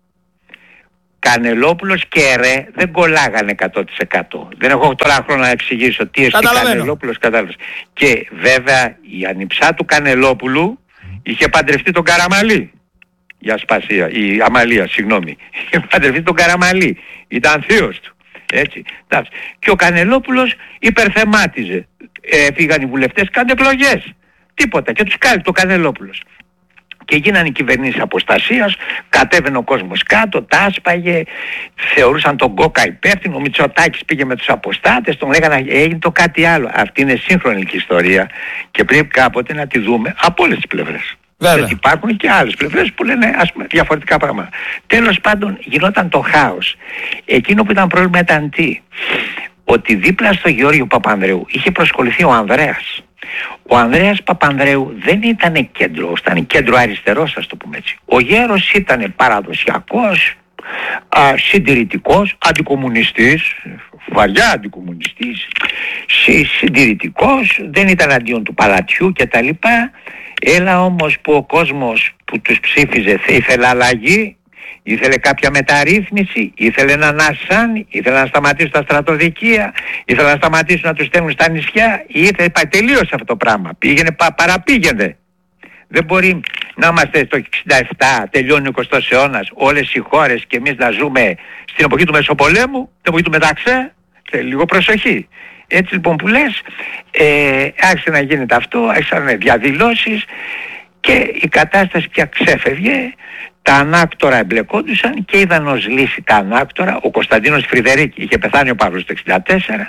Κανελόπουλος και ΕΡΕ δεν κολλάγανε 100%. Δεν έχω τώρα χρόνο να εξηγήσω τι εστί Κανελόπουλος, κατάλαβες. Και βέβαια η ανιψά του Κανελόπουλου είχε παντρευτεί τον Καραμαλή. Η Ασπασία, η Αμαλία, συγγνώμη. Είχε παντρευτεί τον Καραμαλή. Ήταν θείος του. Έτσι. Και ο Κανελόπουλος υπερθεμάτιζε. Φύγαν οι βουλευτές, κάντε εκλογές. Τίποτα. Και τους κάλυπτε ο Κανελόπουλος. Και γίνανε οι κυβερνήσεις αποστασίας, κατέβαινε ο κόσμος κάτω, τα άσπαγε, θεωρούσαν τον Κόκα υπεύθυνο, ο Μητσοτάκης πήγε με τους αποστάτες, τον λέγανε έγινε το κάτι άλλο. Αυτή είναι σύγχρονη ιστορία και πρέπει κάποτε να τη δούμε από όλες τις πλευρές. Γιατί υπάρχουν και άλλες πλευρές που λένε ας πούμε διαφορετικά πράγματα. Τέλος πάντων γινόταν το χάος. Εκείνο που ήταν πρόβλημα ήταν τι? Ότι δίπλα στο Γεώργιο Παπανδρέου είχε προσκοληθεί ο Ανδρέας. Ο Ανδρέας Παπανδρέου δεν ήταν κέντρο, ήταν κέντρο αριστερός, ας το πούμε έτσι. Ο γέρος ήταν παραδοσιακός, συντηρητικός, αντικομμουνιστής, βαριά αντικομμουνιστής, συντηρητικός, δεν ήταν αντίον του παλατιού κτλ. Έλα όμως που ο κόσμος που τους ψήφιζε ήθελε αλλαγή, ήθελε κάποια μεταρρύθμιση, ήθελε έναν Ασάν, ήθελε να σταματήσουν τα στρατοδικεία, ήθελε να σταματήσουν να τους στέλνουν στα νησιά, τελείωσε αυτό το πράγμα, παραπήγαινε. Δεν μπορεί να είμαστε στο 67, τελειώνει ο 20ος αιώνας, όλες οι χώρες και εμείς να ζούμε στην εποχή του Μεσοπολέμου, την εποχή του Μεταξέ, λίγο προσοχή. Έτσι λοιπόν που λες, άρχισε να γίνεται αυτό, άρχισαν διαδηλώσεις και η κατάσταση πια ξέφευγε, τα ανάκτορα εμπλεκόντουσαν και είδαν ως λύση τα ανάκτορα. Ο Κωνσταντίνος Φρυδερίκη, είχε πεθάνει ο Παύλος το 1964,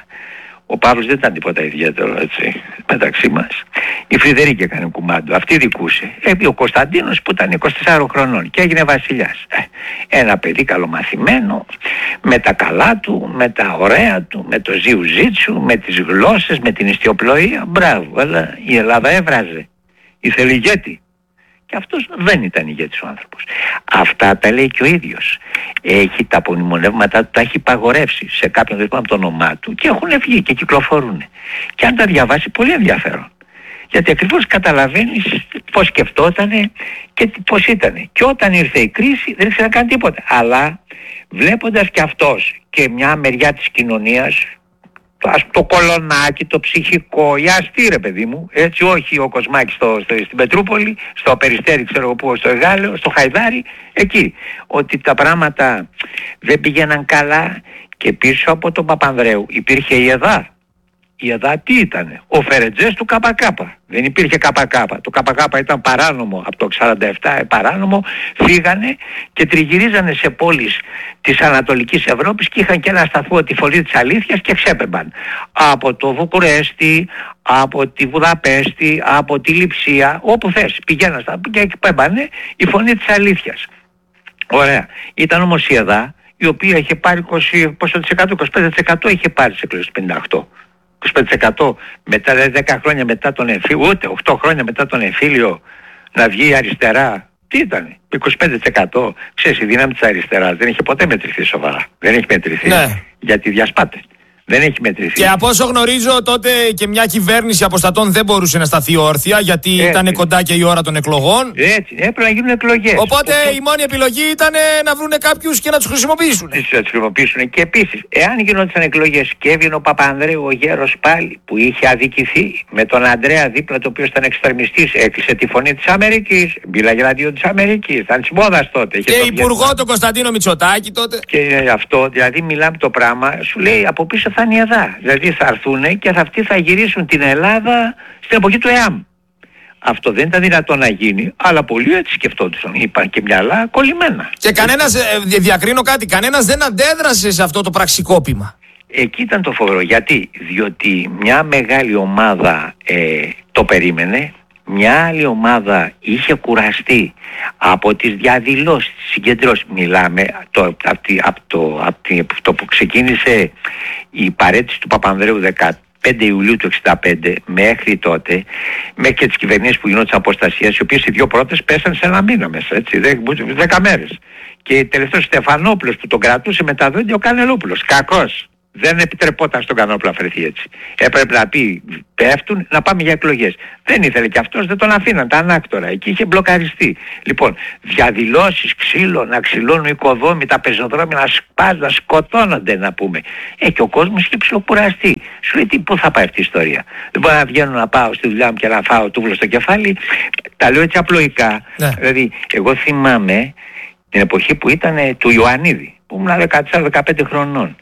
ο Παύλος δεν ήταν τίποτα ιδιαίτερο έτσι μεταξύ μας. Η Φρυδερίκη έκανε κουμάντο, αυτή δικούσε. Ο Κωνσταντίνος που ήταν 24 χρονών και έγινε βασιλιάς. Ένα παιδί καλομαθημένο, με τα καλά του, με τα ωραία του, με το ζιουζίτσου, με τις γλώσσες, με την ιστιοπλοεία. Μπράβο, αλλά η Ελλάδα έβραζε. Ήθελε ηγέτη. Και αυτός δεν ήταν ηγέτης ο άνθρωπος. Αυτά τα λέει και ο ίδιος. Έχει τα απομνημονεύματα του, τα έχει παγορεύσει σε κάποιον δεν θυμάμαι το όνομά του και έχουν βγει και κυκλοφορούν. Και αν τα διαβάσει, πολύ ενδιαφέρον. Γιατί ακριβώς καταλαβαίνεις πώς σκεφτότανε και πώς ήτανε. Και όταν ήρθε η κρίση δεν ήξερε να κάνει τίποτα. Αλλά βλέποντας και αυτός και μια μεριά της κοινωνίας, το κολονάκι, το ψυχικό, η αστή ρε παιδί μου, έτσι όχι ο Κοσμάκης στην Πετρούπολη, στο Περιστέρι ξέρω εγώ που, στο Εγάλεο, στο Χαϊδάρι, εκεί, ότι τα πράγματα δεν πήγαιναν καλά και πίσω από τον Παπανδρέου υπήρχε η ΕΔΑ. Η ΕΔΑ τι ήτανε? Ο Φερετζές του ΚΚ. Δεν υπήρχε ΚΚ. Το ΚΚ ήταν παράνομο από το 1947, παράνομο. Φύγανε και τριγυρίζανε σε πόλεις της Ανατολικής Ευρώπης και είχαν και ένα σταθμό, τη Φωνή της Αλήθειας, και ξέπεμπαν. Από το Βουκουρέστι, από τη Βουδαπέστη, από τη Λειψία, όπου θες. Πηγαίναν και πέμπανε η Φωνή της Αλήθειας. Ωραία. Ήταν όμως η ΕΔΑ, η οποία είχε πάρει 25% είχε πάρει σε εκλογές 58. 25% μετά, δηλαδή 10 χρόνια μετά τον εμφύλιο, ούτε 8 χρόνια μετά τον εμφύλιο να βγει αριστερά. Τι ήτανε? 25%. Ξέρεις, η δύναμη της αριστεράς δεν είχε ποτέ μετρηθεί σοβαρά. Δεν έχει μετρηθεί. Ναι. Γιατί διασπάται. Δεν έχει μετρηθεί. Και από όσο γνωρίζω, τότε και μια κυβέρνηση αποστατών δεν μπορούσε να σταθεί όρθια, γιατί ήταν κοντά και η ώρα των εκλογών. Έτσι, έπρεπε να γίνουν εκλογές. Οπότε η μόνη επιλογή ήταν να βρουν κάποιους και να τους χρησιμοποιήσουν. Να τους χρησιμοποιήσουν. Και επίσης, εάν γινόντουσαν εκλογές και έβγαινε ο Παπανδρέου, ο γέρος πάλι, που είχε αδικηθεί, με τον Ανδρέα δίπλα, το οποίο ήταν εξτρεμιστής, έκλεισε τη φωνή της Αμερικής, μίλαγε εναντίον της Αμερικής, ήταν της μόδας τότε. Και υπουργό τον Κωνσταντίνο Μητσοτάκη τότε. Και αυτό, δηλαδή μιλάμε το πράγμα, σου λέει από πίσω θα είναι η ΕΔΑ. Δηλαδή θα έρθουν και αυτοί θα γυρίσουν την Ελλάδα στην εποχή του ΕΑΜ. Αυτό δεν ήταν δυνατόν να γίνει, αλλά πολλοί έτσι σκεφτόντουσαν. Είπαν και μυαλά κολλημένα. Και κανένας, διακρίνω κάτι, κανένας δεν αντέδρασε σε αυτό το πραξικόπημα. Εκεί ήταν το φοβερό. Γιατί? Διότι μια μεγάλη ομάδα το περίμενε, μια άλλη ομάδα είχε κουραστεί από τις διαδηλώσεις, τις συγκεντρώσεις. Μιλάμε από το που ξεκίνησε η παρέτηση του Παπανδρέου 15 Ιουλίου του 1965 μέχρι τότε, μέχρι και τις κυβερνήσεις που γινόντουσαν αποστασίας, οι οποίες οι δύο πρώτες πέσαν σε ένα μήνα μέσα, έτσι, 10 μέρες. Και τελευταίος Στεφανόπουλος που τον κρατούσε με τα δόντια, ο Κανελόπουλος, κακός. Δεν επιτρεπόταν στον Κανόπουλο να φερθεί έτσι. Έπρεπε να πει πέφτουν, να πάμε για εκλογές. Δεν ήθελε και αυτός, δεν τον αφήναν τα ανάκτορα. Εκεί είχε μπλοκαριστεί. Λοιπόν, διαδηλώσεις, ξύλο, να ξυλώνουν οικοδόμοι, τα πεζοδρόμια να σπάζουν, να σκοτώνονται να πούμε. Και ο κόσμος είχε ψιλοκουραστεί. Σου λέει πού θα πάει αυτή η ιστορία. Δεν μπορώ να βγαίνω να πάω στη δουλειά μου και να φάω τούβλο στο κεφάλι. Τα λέω έτσι απλοϊκά. Ναι. Δηλαδή, εγώ θυμάμαι την εποχή που ήταν του Ιωαννίδη, που ήμουν 14-15 χρονών.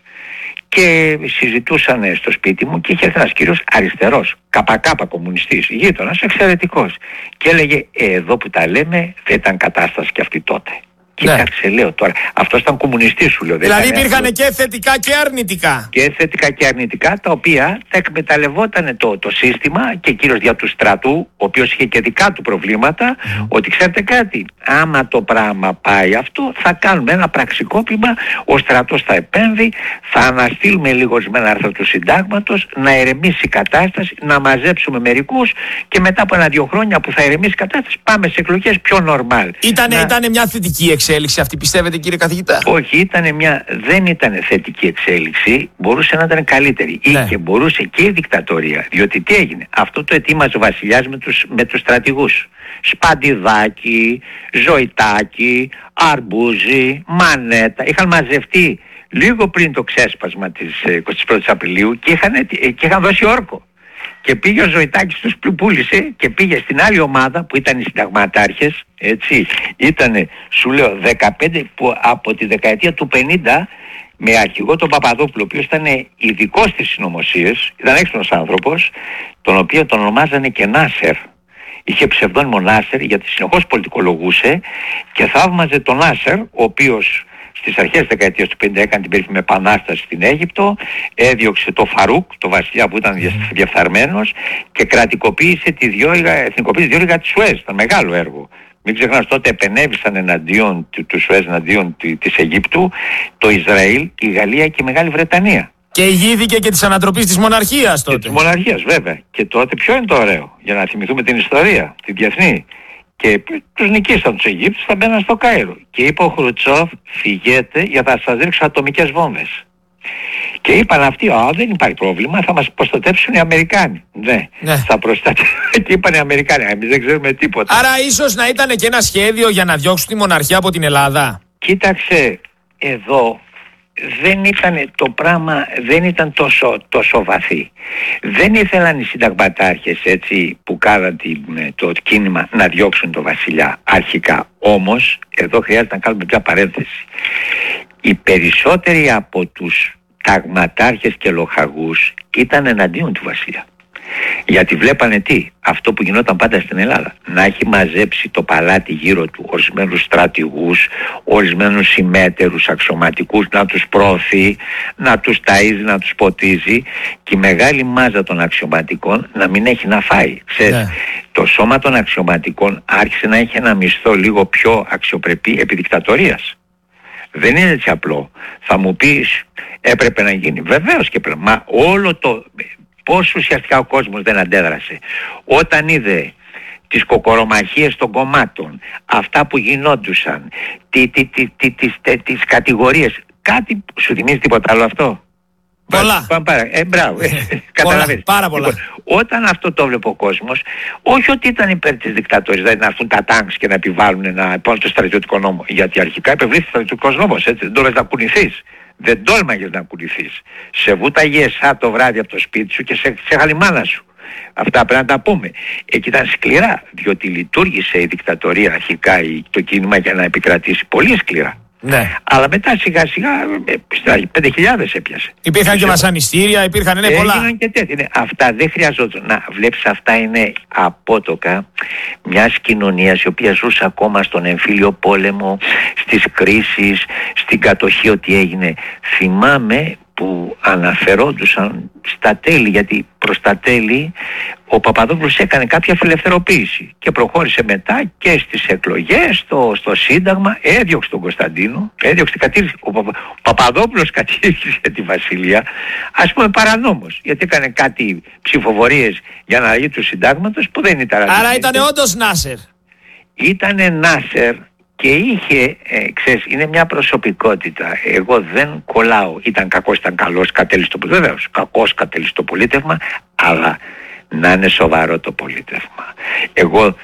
Και συζητούσαν στο σπίτι μου και είχε έρθει ένας κύριος αριστερός, καπακάπα κομμουνιστής, γείτονας, εξαιρετικός. Και έλεγε εδώ που τα λέμε δεν ήταν κατάσταση και αυτή τότε. Κοίταξε, λέω τώρα, αυτός ήταν κομμουνιστής σου λέω. Δηλαδή υπήρχαν και θετικά και αρνητικά. Και θετικά και αρνητικά, τα οποία τα εκμεταλλευόταν το σύστημα και κυρίως δια του στρατού, ο οποίος είχε και δικά του προβλήματα, ότι ξέρετε κάτι, άμα το πράγμα πάει αυτό, θα κάνουμε ένα πραξικόπημα, ο στρατός θα επέμβει, θα αναστείλουμε λίγο ορισμένα άρθρα του συντάγματος, να ηρεμήσει η κατάσταση, να μαζέψουμε μερικούς και μετά από 1-2 χρόνια που θα ηρεμήσει η κατάσταση, πάμε σε εκλογές πιο νορμάλ. Ήταν μια θετική εξέλιξη αυτή, πιστεύετε, κύριε καθηγητά? Όχι, δεν ήταν θετική εξέλιξη, μπορούσε να ήταν καλύτερη. Ναι. Και μπορούσε και η δικτατορία. Διότι τι έγινε? Αυτό το ετοίμαζε ο βασιλιάς με τους στρατηγούς. Σπαντιδάκη, Ζωητάκη, Αρμπούζη, Μανέτα. Είχαν μαζευτεί λίγο πριν το ξέσπασμα της 21ης Απριλίου και είχαν δώσει όρκο. Και πήγε ο Ζωητάκης, τους πούλησε και πήγε στην άλλη ομάδα που ήταν οι συνταγματάρχες, έτσι, ήτανε, σου λέω, 15 που από τη δεκαετία του 50 με αρχηγό τον Παπαδόπουλο, ο οποίος ήταν ειδικός στις συνωμοσίες, ήταν έξυπνος άνθρωπος, τον οποίο τον ονομάζανε και Νάσερ. Είχε ψευδόνυμο Νάσερ γιατί συνεχώς πολιτικολογούσε και θαύμαζε τον Νάσερ, ο οποίος στις αρχές της δεκαετίας του 50 έκανε την περίφημη επανάσταση στην Αίγυπτο, έδιωξε το Φαρούκ, το βασιλιά που ήταν διεφθαρμένος, και κρατικοποίησε εθνικοποίησε τη διόρυγα της Σουέζ. Ήταν μεγάλο έργο. Μην ξεχνάς, τότε επενέβησαν εναντίον του Σουέζ, εναντίον της Αιγύπτου, το Ισραήλ, η Γαλλία και η Μεγάλη Βρετανία. Και ηγήθηκε και της ανατροπής της μοναρχίας τότε. Και της μοναρχίας, βέβαια. Και τότε ποιο είναι το ωραίο, για να θυμηθούμε την ιστορία, την διεθνή. Και τους νικήσαν τους Αιγύπτους, θα μπαίναν στο Κάιρο. Και είπε ο Χρουτσόφ, φυγέτε γιατί θα σας ρίξω ατομικές βόμβες. Και είπαν αυτοί, δεν υπάρχει πρόβλημα, θα μας προστατεύσουν οι Αμερικάνοι. Ναι. Θα προστατεύσουν. Και είπαν οι Αμερικάνοι, εμείς δεν ξέρουμε τίποτα. Άρα ίσως να ήταν και ένα σχέδιο για να διώξουν τη μοναρχία από την Ελλάδα. Κοίταξε, εδώ το πράγμα δεν ήταν τόσο βαθύ. Δεν ήθελαν οι συνταγματάρχες, έτσι, που κάναν το κίνημα να διώξουν τον βασιλιά αρχικά. Όμως εδώ χρειάζεται να κάνουμε μια παρένθεση. Οι περισσότεροι από τους ταγματάρχες και λοχαγούς ήταν εναντίον του βασιλιά. Γιατί βλέπανε αυτό που γινόταν πάντα στην Ελλάδα. Να έχει μαζέψει το παλάτι γύρω του ορισμένους στρατηγούς, ορισμένους συμμέτερους αξιωματικούς, να τους προωθεί, να τους ταΐζει, να τους ποτίζει, και η μεγάλη μάζα των αξιωματικών να μην έχει να φάει. Ξέρεις, το σώμα των αξιωματικών άρχισε να έχει ένα μισθό λίγο πιο αξιοπρεπή επί δικτατορίας. Δεν είναι έτσι απλό. Θα μου πεις έπρεπε να γίνει. Βεβαίως και πρέπει. Μα όλο το... Πώς ουσιαστικά ο κόσμος δεν αντέδρασε όταν είδε τις κοκορομαχίες των κομμάτων, αυτά που γινόντουσαν, τις κατηγορίες. Κάτι σου θυμίζει τίποτα άλλο αυτό? Πολλά. Μπράβο. Καταλαβαίνεις. Πάρα πολλά. Λοιπόν, όταν αυτό το βλέπει ο κόσμος, όχι ότι ήταν υπέρ της δικτατορίας, δηλαδή να έρθουν τα τάγκς και να επιβάλλουν το στρατιωτικό νόμο. Γιατί αρχικά επευλήθη στρατιωτικός νόμος, έτσι. Δεν τόλμαγες να κουνηθείς. Δεν τόλμαγες να κουνηθείς. Σε βούταγε εσά το βράδυ από το σπίτι σου και σε χαλιμάνα σου. Αυτά πρέπει να τα πούμε. Εκεί ήταν σκληρά, διότι λειτουργήσε η δικτατορία αρχικά, το κίνημα για να επικρατήσει πολύ σκληρά. Ναι. Αλλά μετά σιγά σιγά 5.000 έπιασε. Υπήρχαν και βασανιστήρια, υπήρχαν πολλά. Έγιναν και τέτοια. Αυτά δεν χρειαζόταν. Να βλέπεις, αυτά είναι απότοκα μιας κοινωνίας η οποία ζούσε ακόμα στον εμφύλιο πόλεμο, στις κρίσεις, στην κατοχή, ό,τι έγινε. Θυμάμαι που αναφερόντουσαν στα τέλη, γιατί προς τα τέλη ο Παπαδόπουλος έκανε κάποια φιλελευθεροποίηση και προχώρησε μετά και στις εκλογές, στο Σύνταγμα, έδιωξε τον Κωνσταντίνο, ο Παπαδόπουλος κατήργησε τη Βασιλεία, ας πούμε παρανόμως, γιατί έκανε κάτι ψηφοφορίες για αναλλαγή του Συντάγματος που δεν ήταν. Άρα ήταν όντως Νάσερ. Ήτανε Νάσερ. Και είχε, ξέρεις, είναι μια προσωπικότητα. Εγώ δεν κολλάω. Ήταν κακός, ήταν καλός, κατέληξε το πολίτευμα. Βεβαίως, κακός κατέληξε το πολίτευμα, αλλά να είναι σοβαρό το πολίτευμα. Εγώ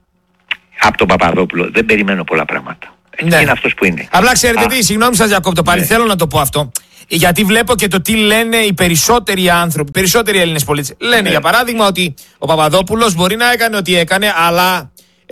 από τον Παπαδόπουλο δεν περιμένω πολλά πράγματα. Ναι. Είναι αυτός που είναι. Απλά ξέρετε τι, συγγνώμη σας διακόπτω πάλι, θέλω να το πω αυτό. Γιατί βλέπω και το τι λένε οι περισσότεροι άνθρωποι, οι περισσότεροι Έλληνες πολίτες. Λένε για παράδειγμα ότι ο Παπαδόπουλος μπορεί να έκανε ό,τι έκανε, αλλά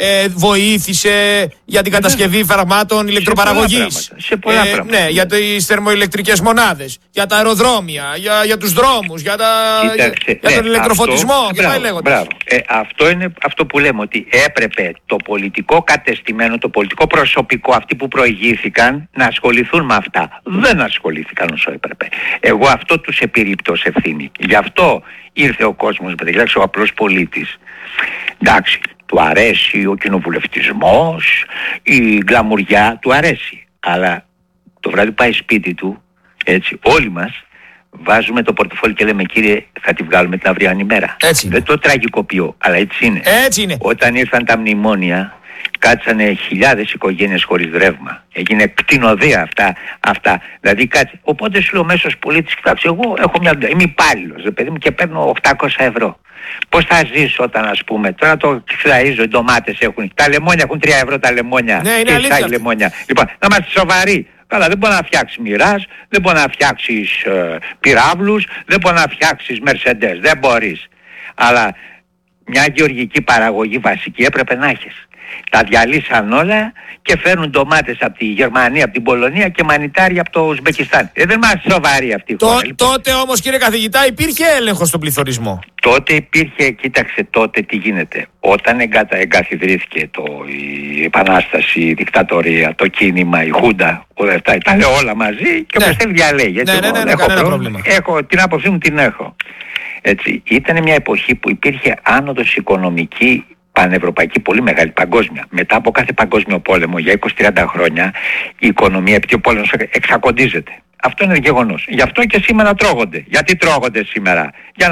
βοήθησε για την κατασκευή φαρμάτων ηλεκτροπαραγωγής. Σε πολλά πράγματα. Ναι, για τις θερμοηλεκτρικές μονάδες, για τα αεροδρόμια, για τους δρόμους, για τον ηλεκτροφωτισμό και πάει λέγοντας. Αυτό είναι αυτό που λέμε, ότι έπρεπε το πολιτικό κατεστημένο, το πολιτικό προσωπικό, αυτοί που προηγήθηκαν, να ασχοληθούν με αυτά. Δεν ασχολήθηκαν όσο έπρεπε. Εγώ αυτό τους επιρρύπτω ως ευθύνη. Γι' αυτό ήρθε ο κόσμος, κοιτάξτε, ο απλός πολίτης. Εντάξει. Του αρέσει ο κοινοβουλευτισμός, η γκλαμουριά, του αρέσει. Αλλά το βράδυ πάει σπίτι του, έτσι, όλοι μας βάζουμε το πορτοφόλι και λέμε, κύριε, θα τη βγάλουμε την αυριανή μέρα. Δεν το τραγικοποιώ, αλλά έτσι είναι. Έτσι είναι. Όταν ήρθαν τα μνημόνια, κάτσανε χιλιάδες οικογένειες χωρίς ρεύμα. Έγινε κτηνοδία αυτά. Δηλαδή κάτσε. Οπότε σου λέω, μέσος πολίτης, κοιτάξτε, εγώ έχω είμαι υπάλληλος, παιδί μου, και παίρνω 800 ευρώ. Πώς θα ζήσω όταν, ας πούμε, τώρα το ξυλαίζω, οι ντομάτες έχουν, τα λεμόνια έχουν 3 ευρώ τα λεμόνια. Ναι, είναι αλήθεια. Λεμόνια. Λοιπόν, να είμαστε σοβαροί. Καλά, δεν μπορεί να φτιάξεις Μοιράζ, δεν μπορεί να φτιάξεις πυράβλους, δεν μπορεί να φτιάξεις Mercedes, δεν μπορείς. Αλλά μια γεωργική παραγωγή βασική έπρεπε να έχεις. Τα διαλύσαν όλα και φέρνουν ντομάτες από τη Γερμανία, από την Πολωνία και μανιτάρια από το Ουσμπεκιστάν. Δεν είμαστε σοβαροί αυτή η χώρα. Τότε όμως, κύριε καθηγητά, υπήρχε έλεγχος στον πληθωρισμό. Τότε υπήρχε, κοίταξε τότε τι γίνεται. Όταν εγκαθιδρύθηκε η επανάσταση, η δικτατορία, το κίνημα, η Χούντα, τα λέω όλα μαζί και όπως θέλει διαλέγει. Ναι, κανένα πρόβλημα. Έχω την άποψή μου, την έχω. Έτσι, ήταν μια εποχή που υπήρχε άνοδος οικονομική πανευρωπαϊκή, πολύ μεγάλη, παγκόσμια. Μετά από κάθε παγκόσμιο πόλεμο για 20-30 χρόνια η οικονομία, επειδή ο πόλεμος εξακοντίζεται. Αυτό είναι γεγονός. Γι' αυτό και σήμερα τρώγονται. Γιατί τρώγονται σήμερα? Για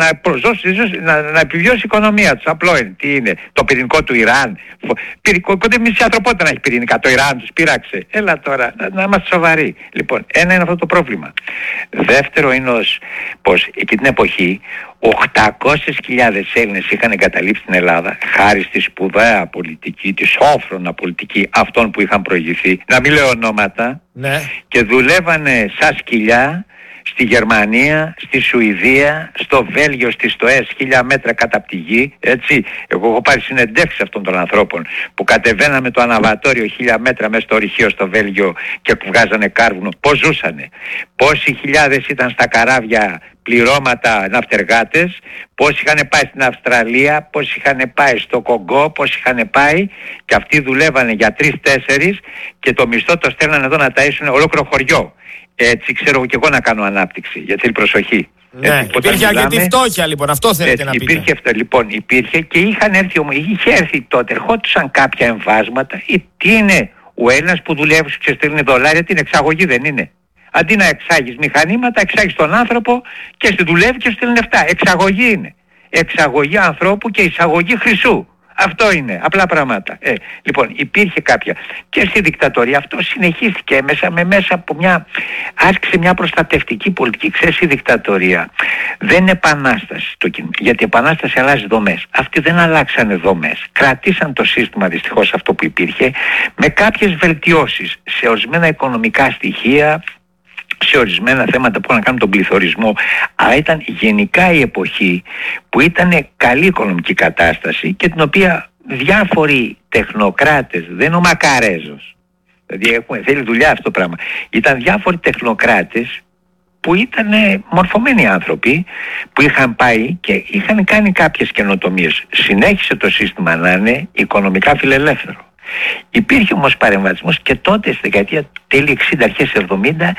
να επιβιώσει η οικονομία τους. Απλό είναι. Τι είναι? Το πυρηνικό του Ιράν. Κοντά μισή ανθρωπότητα να έχει πυρηνικά. Το Ιράν τους πείραξε. Έλα τώρα, να είμαστε σοβαροί. Λοιπόν, ένα είναι αυτό το πρόβλημα. Δεύτερο είναι πως εκεί την εποχή 800.000 Έλληνες είχαν εγκαταλείψει την Ελλάδα χάρη στη σπουδαία πολιτική, τη σόφρονα πολιτική αυτών που είχαν προηγηθεί, να μην λέω ονόματα, και δουλεύανε σαν σκυλιά στη Γερμανία, στη Σουηδία, στο Βέλγιο, στις ΣΤΟΕΣ, 1000 μέτρα κάτω από τη γη, έτσι. Εγώ έχω πάρει συνεντεύξεις αυτών των ανθρώπων που κατεβαίναμε το αναβατόριο 1000 μέτρα μέσα στο ορυχείο στο Βέλγιο και βγάζανε κάρβουνο. Πώς ζούσανε? Πόσοι χιλιάδες ήταν στα καράβια πληρώματα ναυτεργάτες, πόσοι είχαν πάει στην Αυστραλία, πόσοι είχαν πάει στο Κογκό, πόσοι είχαν πάει, και αυτοί δουλεύανε για 3-4 και το μισθό το στέλνανε εδώ να ταΐσουν ολόκληρο χωριό. Έτσι ξέρω και εγώ να κάνω ανάπτυξη, γιατί θέλει προσοχή. Ναι, υπήρχε αρκετή φτώχεια λοιπόν, αυτό θέλετε να πείτε. Υπήρχε και είχε έρθει τότε, ερχόντουσαν κάποια εμβάσματα, τι είναι ο Έλληνας που δουλεύει και στέλνει δολάρια, την εξαγωγή δεν είναι? Αντί να εξάγεις μηχανήματα, εξάγεις τον άνθρωπο και στη δουλεύει και στέλνει λεφτά. Εξαγωγή είναι. Εξαγωγή ανθρώπου και εισαγωγή χρυσού. Αυτό είναι, απλά πράγματα. Λοιπόν, υπήρχε κάποια. Και στη δικτατορία αυτό συνεχίστηκε μέσα από άρχισε μια προστατευτική πολιτική. Ξέρεις, η δικτατορία δεν είναι επανάσταση. Γιατί η επανάσταση αλλάζει δομές. Αυτοί δεν αλλάξανε δομές. Κρατήσαν το σύστημα δυστυχώς αυτό που υπήρχε με κάποιες βελτιώσεις σε ορισμένα οικονομικά στοιχεία, σε ορισμένα θέματα που είχαν να κάνουν τον πληθωρισμό, αλλά ήταν γενικά η εποχή που ήταν καλή οικονομική κατάσταση και την οποία διάφοροι τεχνοκράτες, δεν είναι ο Μακαρέζος, δηλαδή θέλει δουλειά αυτό το πράγμα, ήταν διάφοροι τεχνοκράτες που ήταν μορφωμένοι άνθρωποι που είχαν πάει και είχαν κάνει κάποιες καινοτομίες. Συνέχισε το σύστημα να είναι οικονομικά φιλελεύθερο. Υπήρχε όμως παρεμβατισμός και τότε στη δεκαετία τέλη 60 αρχές 70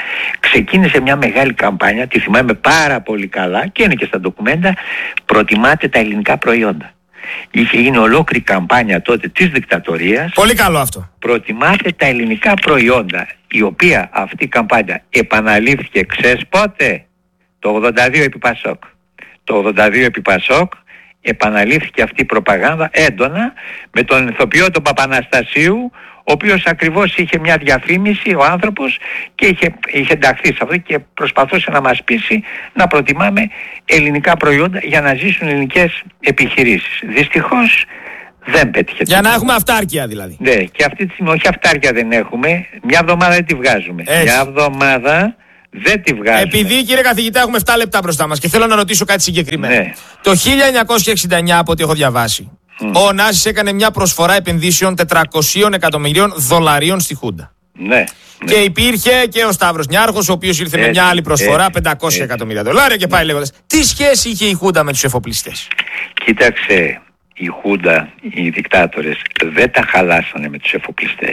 ξεκίνησε μια μεγάλη καμπάνια, τη θυμάμαι πάρα πολύ καλά και είναι και στα ντοκουμέντα, προτιμάτε τα ελληνικά προϊόντα. Είχε γίνει ολόκληρη καμπάνια τότε της δικτατορίας. Πολύ καλό αυτό. Προτιμάτε τα ελληνικά προϊόντα, η οποία αυτή η καμπάνια επαναλήφθηκε, ξέρεις πότε? Το 82 επί Πασόκ. Το 82 επί Πασόκ επαναλήφθηκε αυτή η προπαγάνδα έντονα με τον ηθοποιό τον Παπαναστασίου, ο οποίος ακριβώς είχε μια διαφήμιση ο άνθρωπος και είχε ενταχθεί σε αυτό και προσπαθούσε να μας πείσει να προτιμάμε ελληνικά προϊόντα για να ζήσουν ελληνικές επιχειρήσεις. Δυστυχώς δεν πέτυχε. Για να έχουμε αυτάρκεια δηλαδή. Ναι, και αυτή τη στιγμή όχι αυτάρκεια δεν έχουμε, μια εβδομάδα δεν τη βγάζουμε. Έτσι. Μια εβδομάδα δεν τη βγάζουμε. Επειδή, κύριε καθηγητά, έχουμε 7 λεπτά μπροστά μας και θέλω να ρωτήσω κάτι συγκεκριμένο. Ναι. Το 1969, από ό,τι έχω διαβάσει, ο Ωνάσης έκανε μια προσφορά επενδύσεων 400 εκατομμυρίων δολαρίων στη Χούντα. Ναι. Και υπήρχε και ο Σταύρος Νιάρχος, ο οποίος ήρθε με μια άλλη προσφορά 500 εκατομμύρια δολάρια και πάει λέγοντας. Τι σχέση είχε η Χούντα με τους εφοπλιστές? Κοίταξε, η Χούντα, οι δικτάτορες δεν τα χαλάσανε με τους εφοπλιστές.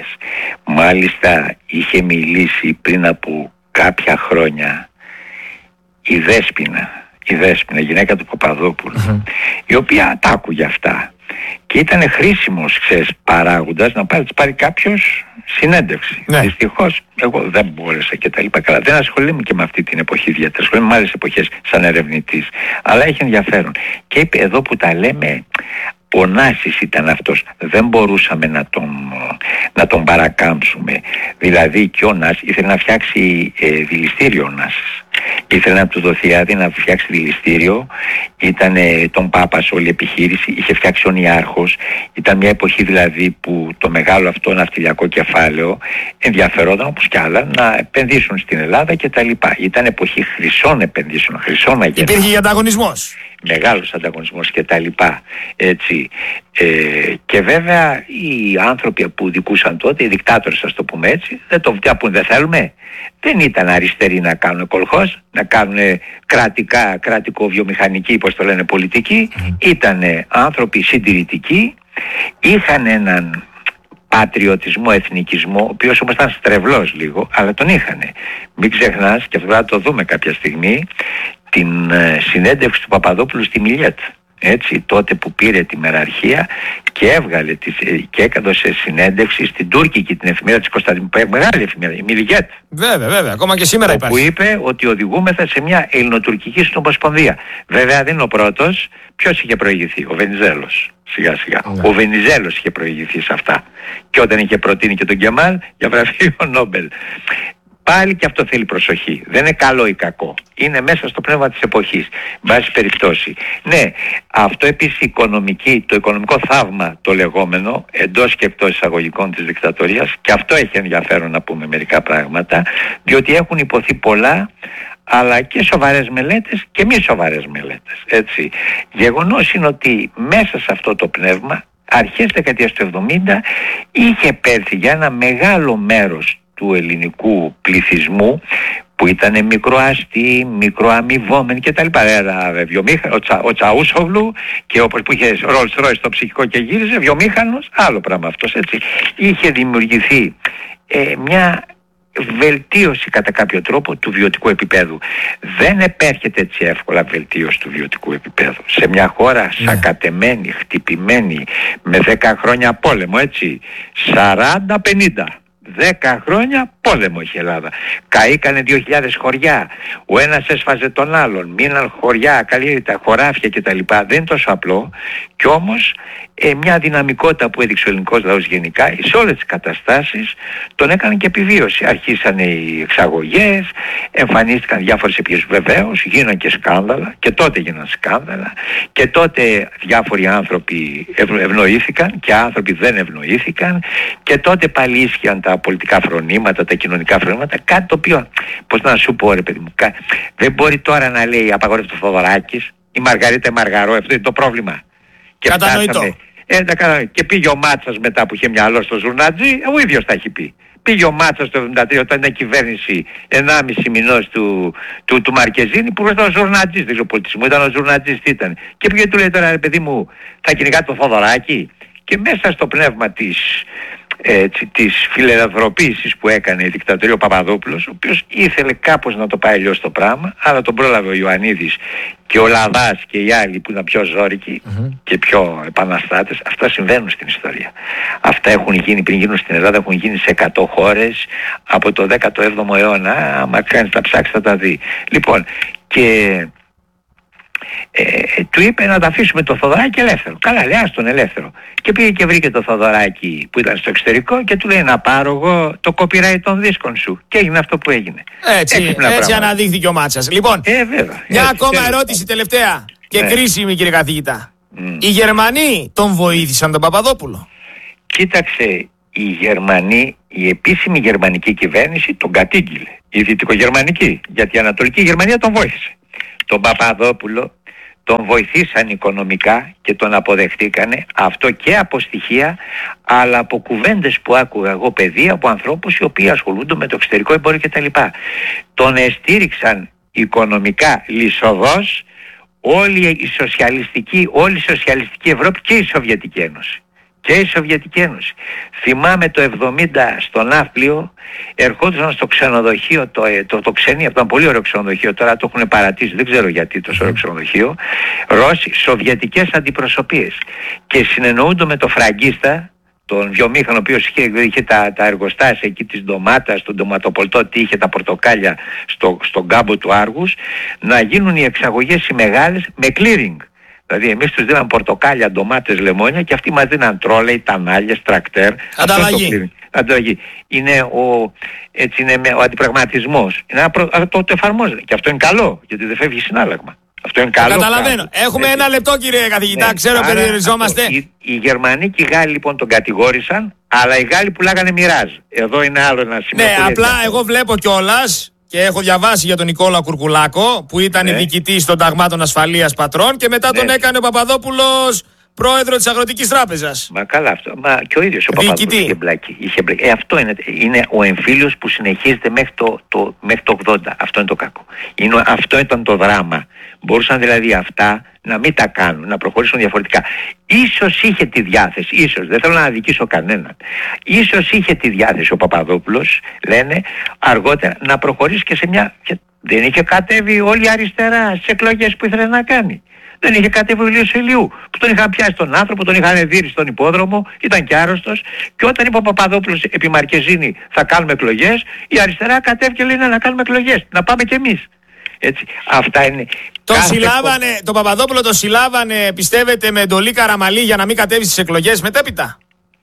Μάλιστα είχε μιλήσει πριν από κάποια χρόνια η Δέσποινα, η γυναίκα του Παπαδόπουλου, η οποία τα άκουγε αυτά και ήταν χρήσιμος, ξέρεις, παράγοντας να πάρει κάποιος συνέντευξη. Ναι. Δυστυχώς εγώ δεν μπόρεσα και τα λοιπά. Καλά, δεν ασχολούμαι και με αυτή την εποχή ιδιαίτερα. Ασχολούμαι με άλλες εποχές σαν ερευνητής. Αλλά έχει ενδιαφέρον. Και είπε εδώ που τα λέμε, ο Ωνάσης ήταν αυτός. Δεν μπορούσαμε να τον παρακάμψουμε. Δηλαδή και ο Ωνάσης ήθελε να φτιάξει δηληστήριο ο Ωνάσης. Ήθελε να του δοθεί άδεια να φτιάξει δηληστήριο. Ήταν τον Πάπα σε όλη η επιχείρηση. Είχε φτιάξει ο Νιάρχος. Ήταν μια εποχή δηλαδή που το μεγάλο αυτό ναυτιλιακό κεφάλαιο ενδιαφερόταν όπως κι άλλα να επενδύσουν στην Ελλάδα κτλ. Ήταν εποχή χρυσών επενδύσεων, χρυσών αγενών. Υπήρχε ανταγωνισμός. Μεγάλος ανταγωνισμός κτλ. Έτσι. Και βέβαια οι άνθρωποι που δικούσαν τότε, οι δικτάτορες, ας το πούμε έτσι, δεν το πούν δεν θέλουμε. Δεν ήταν αριστεροί να κάνουν κολχός, να κάνουν κρατικο-βιομηχανική, πώς το λένε, πολιτική. Ήταν άνθρωποι συντηρητικοί, είχαν έναν πατριωτισμό, εθνικισμό, ο οποίος όμως ήταν στρεβλός λίγο, αλλά τον είχανε. Μην ξεχνάς, και αυτό θα το δούμε κάποια στιγμή, την συνέντευξη του Παπαδόπουλου στη Μιλιέτ. Έτσι, τότε που πήρε τη μεραρχία και έβγαλε και έκαδωσε συνέντευξη στην τουρκική την εφημερίδα της Κωνσταντινούπολης, μεγάλη εφημερίδα, η Μιλιέτ. Βέβαια, ακόμα και σήμερα υπάρχει. Που είπε ότι οδηγούμεθα σε μια ελληνοτουρκική συνομοσπονδία. Βέβαια δεν είναι ο πρώτος. Ποιος είχε προηγηθεί? Ο Βενιζέλος. Σιγά σιγά. Ο Βενιζέλος είχε προηγηθεί σε αυτά. Και όταν είχε προτείνει και τον Κεμάλ για βραβείο Νόμπελ. Πάλι και αυτό θέλει προσοχή. Δεν είναι καλό ή κακό. Είναι μέσα στο πνεύμα της εποχής. Βάση περιπτώσει. Ναι, αυτό επίσης το οικονομικό θαύμα το λεγόμενο, εντός και εκτός εισαγωγικών της δικτατορίας, και αυτό έχει ενδιαφέρον να πούμε μερικά πράγματα, διότι έχουν υποθεί πολλά, αλλά και σοβαρές μελέτες και μη σοβαρές μελέτες. Έτσι. Γεγονός είναι ότι μέσα σε αυτό το πνεύμα, αρχές δεκαετίας του 70, είχε πέρθει για ένα μεγάλο μέρος του ελληνικού πληθυσμού που ήταν μικροαστοί, μικροαμοιβόμενοι κτλ. Ο Τσαούσογλου και όπως που είχε Rolls Royce στο ψυχικό και γύριζε, βιομήχανος, άλλο πράγμα αυτός, έτσι. Είχε δημιουργηθεί μια βελτίωση κατά κάποιο τρόπο του βιωτικού επίπεδου. Δεν επέρχεται έτσι εύκολα βελτίωση του βιωτικού επίπεδου. Σε μια χώρα σακατεμένη, χτυπημένη, με 10 χρόνια πόλεμο, έτσι, 40-50. 10 χρόνια πόλεμο είχε η Ελλάδα. Καήκανε 2.000 χωριά. Ο ένας έσφαζε τον άλλον. Μείναν χωριά, καλλιέργητα, χωράφια κτλ. Δεν είναι τόσο απλό. Κι όμως μια δυναμικότητα που έδειξε ο ελληνικός λαός γενικά σε όλες τις καταστάσεις τον έκανε και επιβίωση. Αρχίσανε οι εξαγωγές, εμφανίστηκαν διάφορες επιχειρήσεις. Βεβαίως γίνανε και σκάνδαλα, και τότε γίνανε σκάνδαλα, και τότε διάφοροι άνθρωποι ευνοήθηκαν και άνθρωποι δεν ευνοήθηκαν, και τότε πάλι ίσχυαν τα πολιτικά φρονήματα, τα κοινωνικά φρονήματα, κάτι το οποίο, πώς να σου πω ρε παιδί μου, δεν μπορεί τώρα να λέει απαγορεύεται ο Θοδωράκης, η Μαργαρίτα Μαργαρό, αυτό είναι το πρόβλημα. Και κατανοητό. Και πήγε ο Μάτσας μετά που είχε μυαλό στο Ζουρνατζή, ο ίδιος τα έχει πει. Πήγε ο Μάτσας το 1973 όταν ήταν κυβέρνηση 1,5 μηνός του Μαρκεζίνη, που ήταν ο Ζουρνατζής, δεν ξέρω πολιτισμού, ήταν ο Ζουρνατζής, τι ήταν. Και πήγε του λέει τώρα ρε παιδί μου, θα κυνηγάτε το Θοδωράκη. Και μέσα στο πνεύμα της φιλελευθερωποίησης που έκανε η δικτατορία ο Παπαδόπουλος, ο οποίος ήθελε κάπως να το πάει αλλιώς το πράγμα, αλλά τον πρόλαβε ο Ιωαννίδης και ο Λαδάς και οι άλλοι που ήταν πιο ζώρικοι και πιο επαναστάτες. Αυτά συμβαίνουν στην ιστορία. Αυτά έχουν γίνει, πριν γίνουν στην Ελλάδα, έχουν γίνει σε 100 χώρες από το 17ο αιώνα. Άμα κάνεις τα ψάξεις θα τα δει. Λοιπόν, και του είπε να τα αφήσουμε το Θοδωράκη ελεύθερο. Καλά, λέει, άστον ελεύθερο. Και πήγε και βρήκε το Θοδωράκη που ήταν στο εξωτερικό και του λέει να πάρω εγώ το copyright των δίσκων σου. Και έγινε αυτό που έγινε. Έτσι αναδείχθηκε ο Μάτσας. Λοιπόν, βέβαια, μια ακόμα ερώτηση τελευταία και κρίσιμη, κύριε καθηγητά. Οι Γερμανοί τον βοήθησαν τον Παπαδόπουλο? Κοίταξε, οι Γερμανοί, η επίσημη γερμανική κυβέρνηση τον κατήγγειλε. Η δυτικογερμανική, γιατί η Ανατολική Γερμανία τον βοήθησε. Τον Παπαδόπουλο τον βοηθήσαν οικονομικά και τον αποδεχτήκανε, αυτό και από στοιχεία αλλά από κουβέντες που άκουγα εγώ παιδί από ανθρώπους οι οποίοι ασχολούνται με το εξωτερικό εμπόριο κτλ. Τον εστήριξαν οικονομικά λυσοδός όλη η σοσιαλιστική Ευρώπη και η Σοβιετική Ένωση. Και η Σοβιετική Ένωση. Θυμάμαι το 70 στο Ναύπλιο ερχόντουσαν στο ξενοδοχείο, το Ξενή, αυτό ήταν πολύ ωραίο ξενοδοχείο, τώρα το έχουν παρατήσει, δεν ξέρω γιατί τόσο ωραίο ξενοδοχείο, σοβιετικές αντιπροσωπείες. Και συνεννοούνται με το φραγκίστα, τον βιομήχανο ο οποίος είχε τα εργοστάσια εκεί της ντομάτας, τον ντοματοπολτό, τι είχε τα πορτοκάλια στον κάμπο του Άργους, να γίνουν οι εξαγωγές οι μεγάλες με clearing. Δηλαδή εμείς τους δίναν πορτοκάλια, ντομάτες, λεμόνια και αυτοί μας δίναν τρόλεϊ, τανάλιες, τρακτέρ. Ανταλλαγή. Είναι ο αντιπραγματισμός. Το εφαρμόζεται. Και αυτό είναι καλό, γιατί δεν φεύγει συνάλλαγμα. Αυτό είναι καλό. Καταλαβαίνω. Έχουμε ένα λεπτό, κύριε καθηγητά. Ξέρω περιοριζόμαστε. Οι Γερμανοί και οι Γάλλοι λοιπόν τον κατηγόρησαν, αλλά οι Γάλλοι πουλάγανε μοιράζ. Εδώ είναι άλλο ένα σημείο. Ναι, απλά εγώ βλέπω κιόλας. Και έχω διαβάσει για τον Νικόλα Κουρκουλάκο που ήταν διοικητής των ταγμάτων ασφαλείας πατρών και μετά τον έκανε ο Παπαδόπουλος πρόεδρο της Αγροτικής Τράπεζας. Μα καλά αυτό. Μα και ο ίδιος ο Παπαδόπουλος είχε μπλακεί. Αυτό είναι ο εμφύλιος που συνεχίζεται μέχρι το 80. Αυτό είναι το κακό. Αυτό ήταν το δράμα. Μπορούσαν δηλαδή αυτά να μην τα κάνουν, να προχωρήσουν διαφορετικά. Ίσως είχε τη διάθεση, δεν θέλω να αδικήσω κανέναν, ίσως είχε τη διάθεση ο Παπαδόπουλος, λένε, αργότερα να προχωρήσει και σε μια... Δεν είχε κατέβει όλη η αριστερά στις εκλογές που ήθελε να κάνει. Δεν είχε κατέβει ο Ηλίας Ηλιού, που τον είχαν πιάσει τον άνθρωπο, τον είχαν δείρει στον υπόδρομο, ήταν και άρρωστος, και όταν είπε ο Παπαδόπουλος επί Μαρκεζίνη θα κάνουμε εκλογές, η αριστερά κατέβηκε, λέει, να κάνουμε εκλογές, να πάμε κι εμείς. Έτσι, αυτά είναι. Τον Παπαδόπουλο το συλλάβανε, πιστεύετε, με εντολή Καραμαλή για να μην κατέβει στις εκλογές μετέπειτα?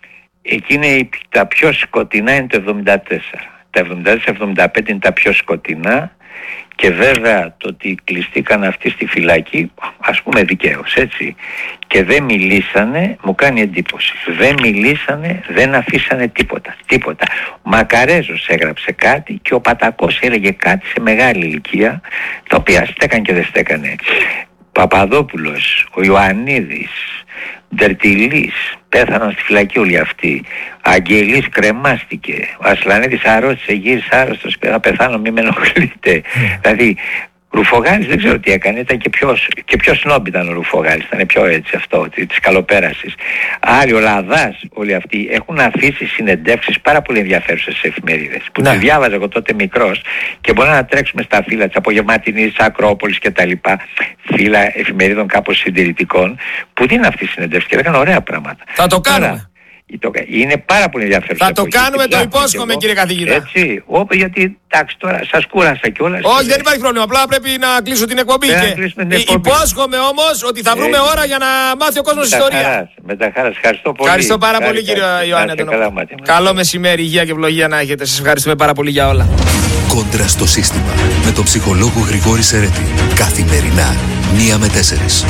Εκείνη τα πιο σκοτεινά είναι το 74. Τα 74-75 είναι τα πιο σκοτεινά. Και βέβαια το ότι κλειστήκαν αυτοί στη φυλακή, ας πούμε δικαίως, έτσι, και δεν μιλήσανε, μου κάνει εντύπωση. Δεν μιλήσανε, δεν αφήσανε τίποτα. Ο Μακαρέζος έγραψε κάτι και ο Πατακός έλεγε κάτι σε μεγάλη ηλικία, τα οποία στέκαν και δεν στέκανε. Παπαδόπουλος, ο Ιωαννίδης, Ντερτιλής, πέθαναν στη φυλακή όλοι αυτοί. Αγγελής κρεμάστηκε. Ο Ασλανίδης αρρώστησε, γύρισε άρρωστος, θα πεθάνω, μη με ενοχλείτε. Δηλαδή, Ρουφογάλης δεν ξέρω τι έκανε, ήταν και πιο σνόμπ ήταν ο Ρουφογάλης, ήταν πιο έτσι αυτό, της καλοπέρασης. Άλλοι, ο Λαδάς, όλοι αυτοί έχουν αφήσει συνεντεύξεις πάρα πολύ ενδιαφέρουσες σε εφημερίδες, που τις διάβαζα εγώ τότε μικρός και μπορούμε να τρέξουμε στα φύλλα της Απογευματινής, Ακρόπολης και τα λοιπά, φύλλα εφημερίδων κάπως συντηρητικών, που δίνουν αυτή τη συνεντεύξη και λέγανε ωραία πράγματα. Θα το κάνουμε. Είναι πάρα πολύ ενδιαφέρον. Θα το κάνουμε, το υπόσχομαι, κύριε καθηγητά. Έτσι, γιατί εντάξει, τώρα σας κούρασα κιόλας. Όχι, δεν υπάρχει πρόβλημα. Απλά πρέπει να κλείσω την εκπομπή. Υπόσχομαι όμως ότι θα βρούμε ώρα για να μάθει ο κόσμος ιστορία. Με τα χαράς. Ευχαριστώ πολύ. Ευχαριστώ πάρα πολύ, κύριε Ιωάννη. Καλό μεσημέρι, υγεία και ευλογία να έχετε. Σας ευχαριστούμε πάρα πολύ για όλα. Κόντρα στο σύστημα με τον ψυχολόγο Γρηγόρη Σερέτη. Καθημερινά 1 με 4.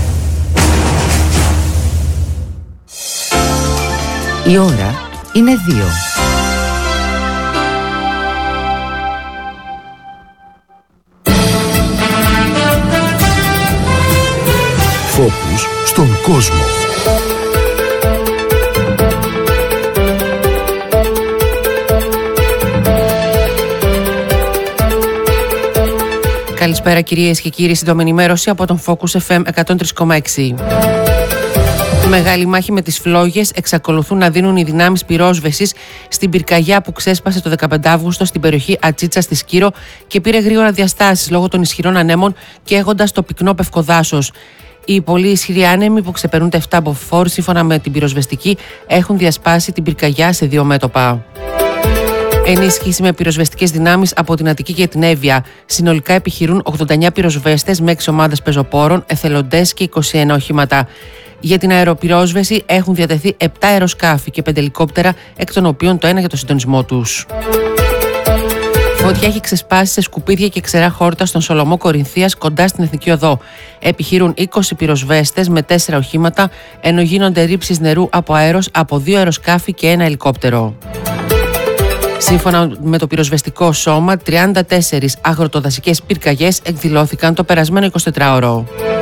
Η ώρα είναι 2. Φόκους στον κόσμο. Καλησπέρα κυρίες και κύριοι, σύντομη ενημέρωση από τον Focus FM 103,6. Μεγάλη μάχη με τις φλόγες εξακολουθούν να δίνουν οι δυνάμεις πυρόσβεσης στην πυρκαγιά που ξέσπασε το 15 Αύγουστο στην περιοχή Ατσίτσα στη Σκύρο και πήρε γρήγορα διαστάσεις λόγω των ισχυρών ανέμων και έχοντας το πυκνό πευκοδάσος. Οι πολύ ισχυροί άνεμοι που ξεπερνούν τα 7 μποφόρ, σύμφωνα με την πυροσβεστική, έχουν διασπάσει την πυρκαγιά σε 2 μέτωπα. Ενίσχυση με πυροσβεστικές δυνάμεις από την Αττική και την Εύβοια. Συνολικά επιχειρούν 89 πυροσβέστες με 6 ομάδες πεζοπόρων, εθελοντές και 21 οχήματα. Για την αεροπυρόσβεση έχουν διατεθεί 7 αεροσκάφη και 5 ελικόπτερα, εκ των οποίων το ένα για το συντονισμό τους. Φωτιά έχει ξεσπάσει σε σκουπίδια και ξερά χόρτα στον Σολομό Κορινθίας κοντά στην Εθνική Οδό. Επιχειρούν 20 πυροσβέστες με 4 οχήματα, ενώ γίνονται ρήψεις νερού από αέρος από 2 αεροσκάφη και 1 ελικόπτερο. Σύμφωνα με το πυροσβεστικό σώμα, 34 αγροτοδασικές πυρκαγιές εκδηλώθηκαν το περασμένο 24ωρο.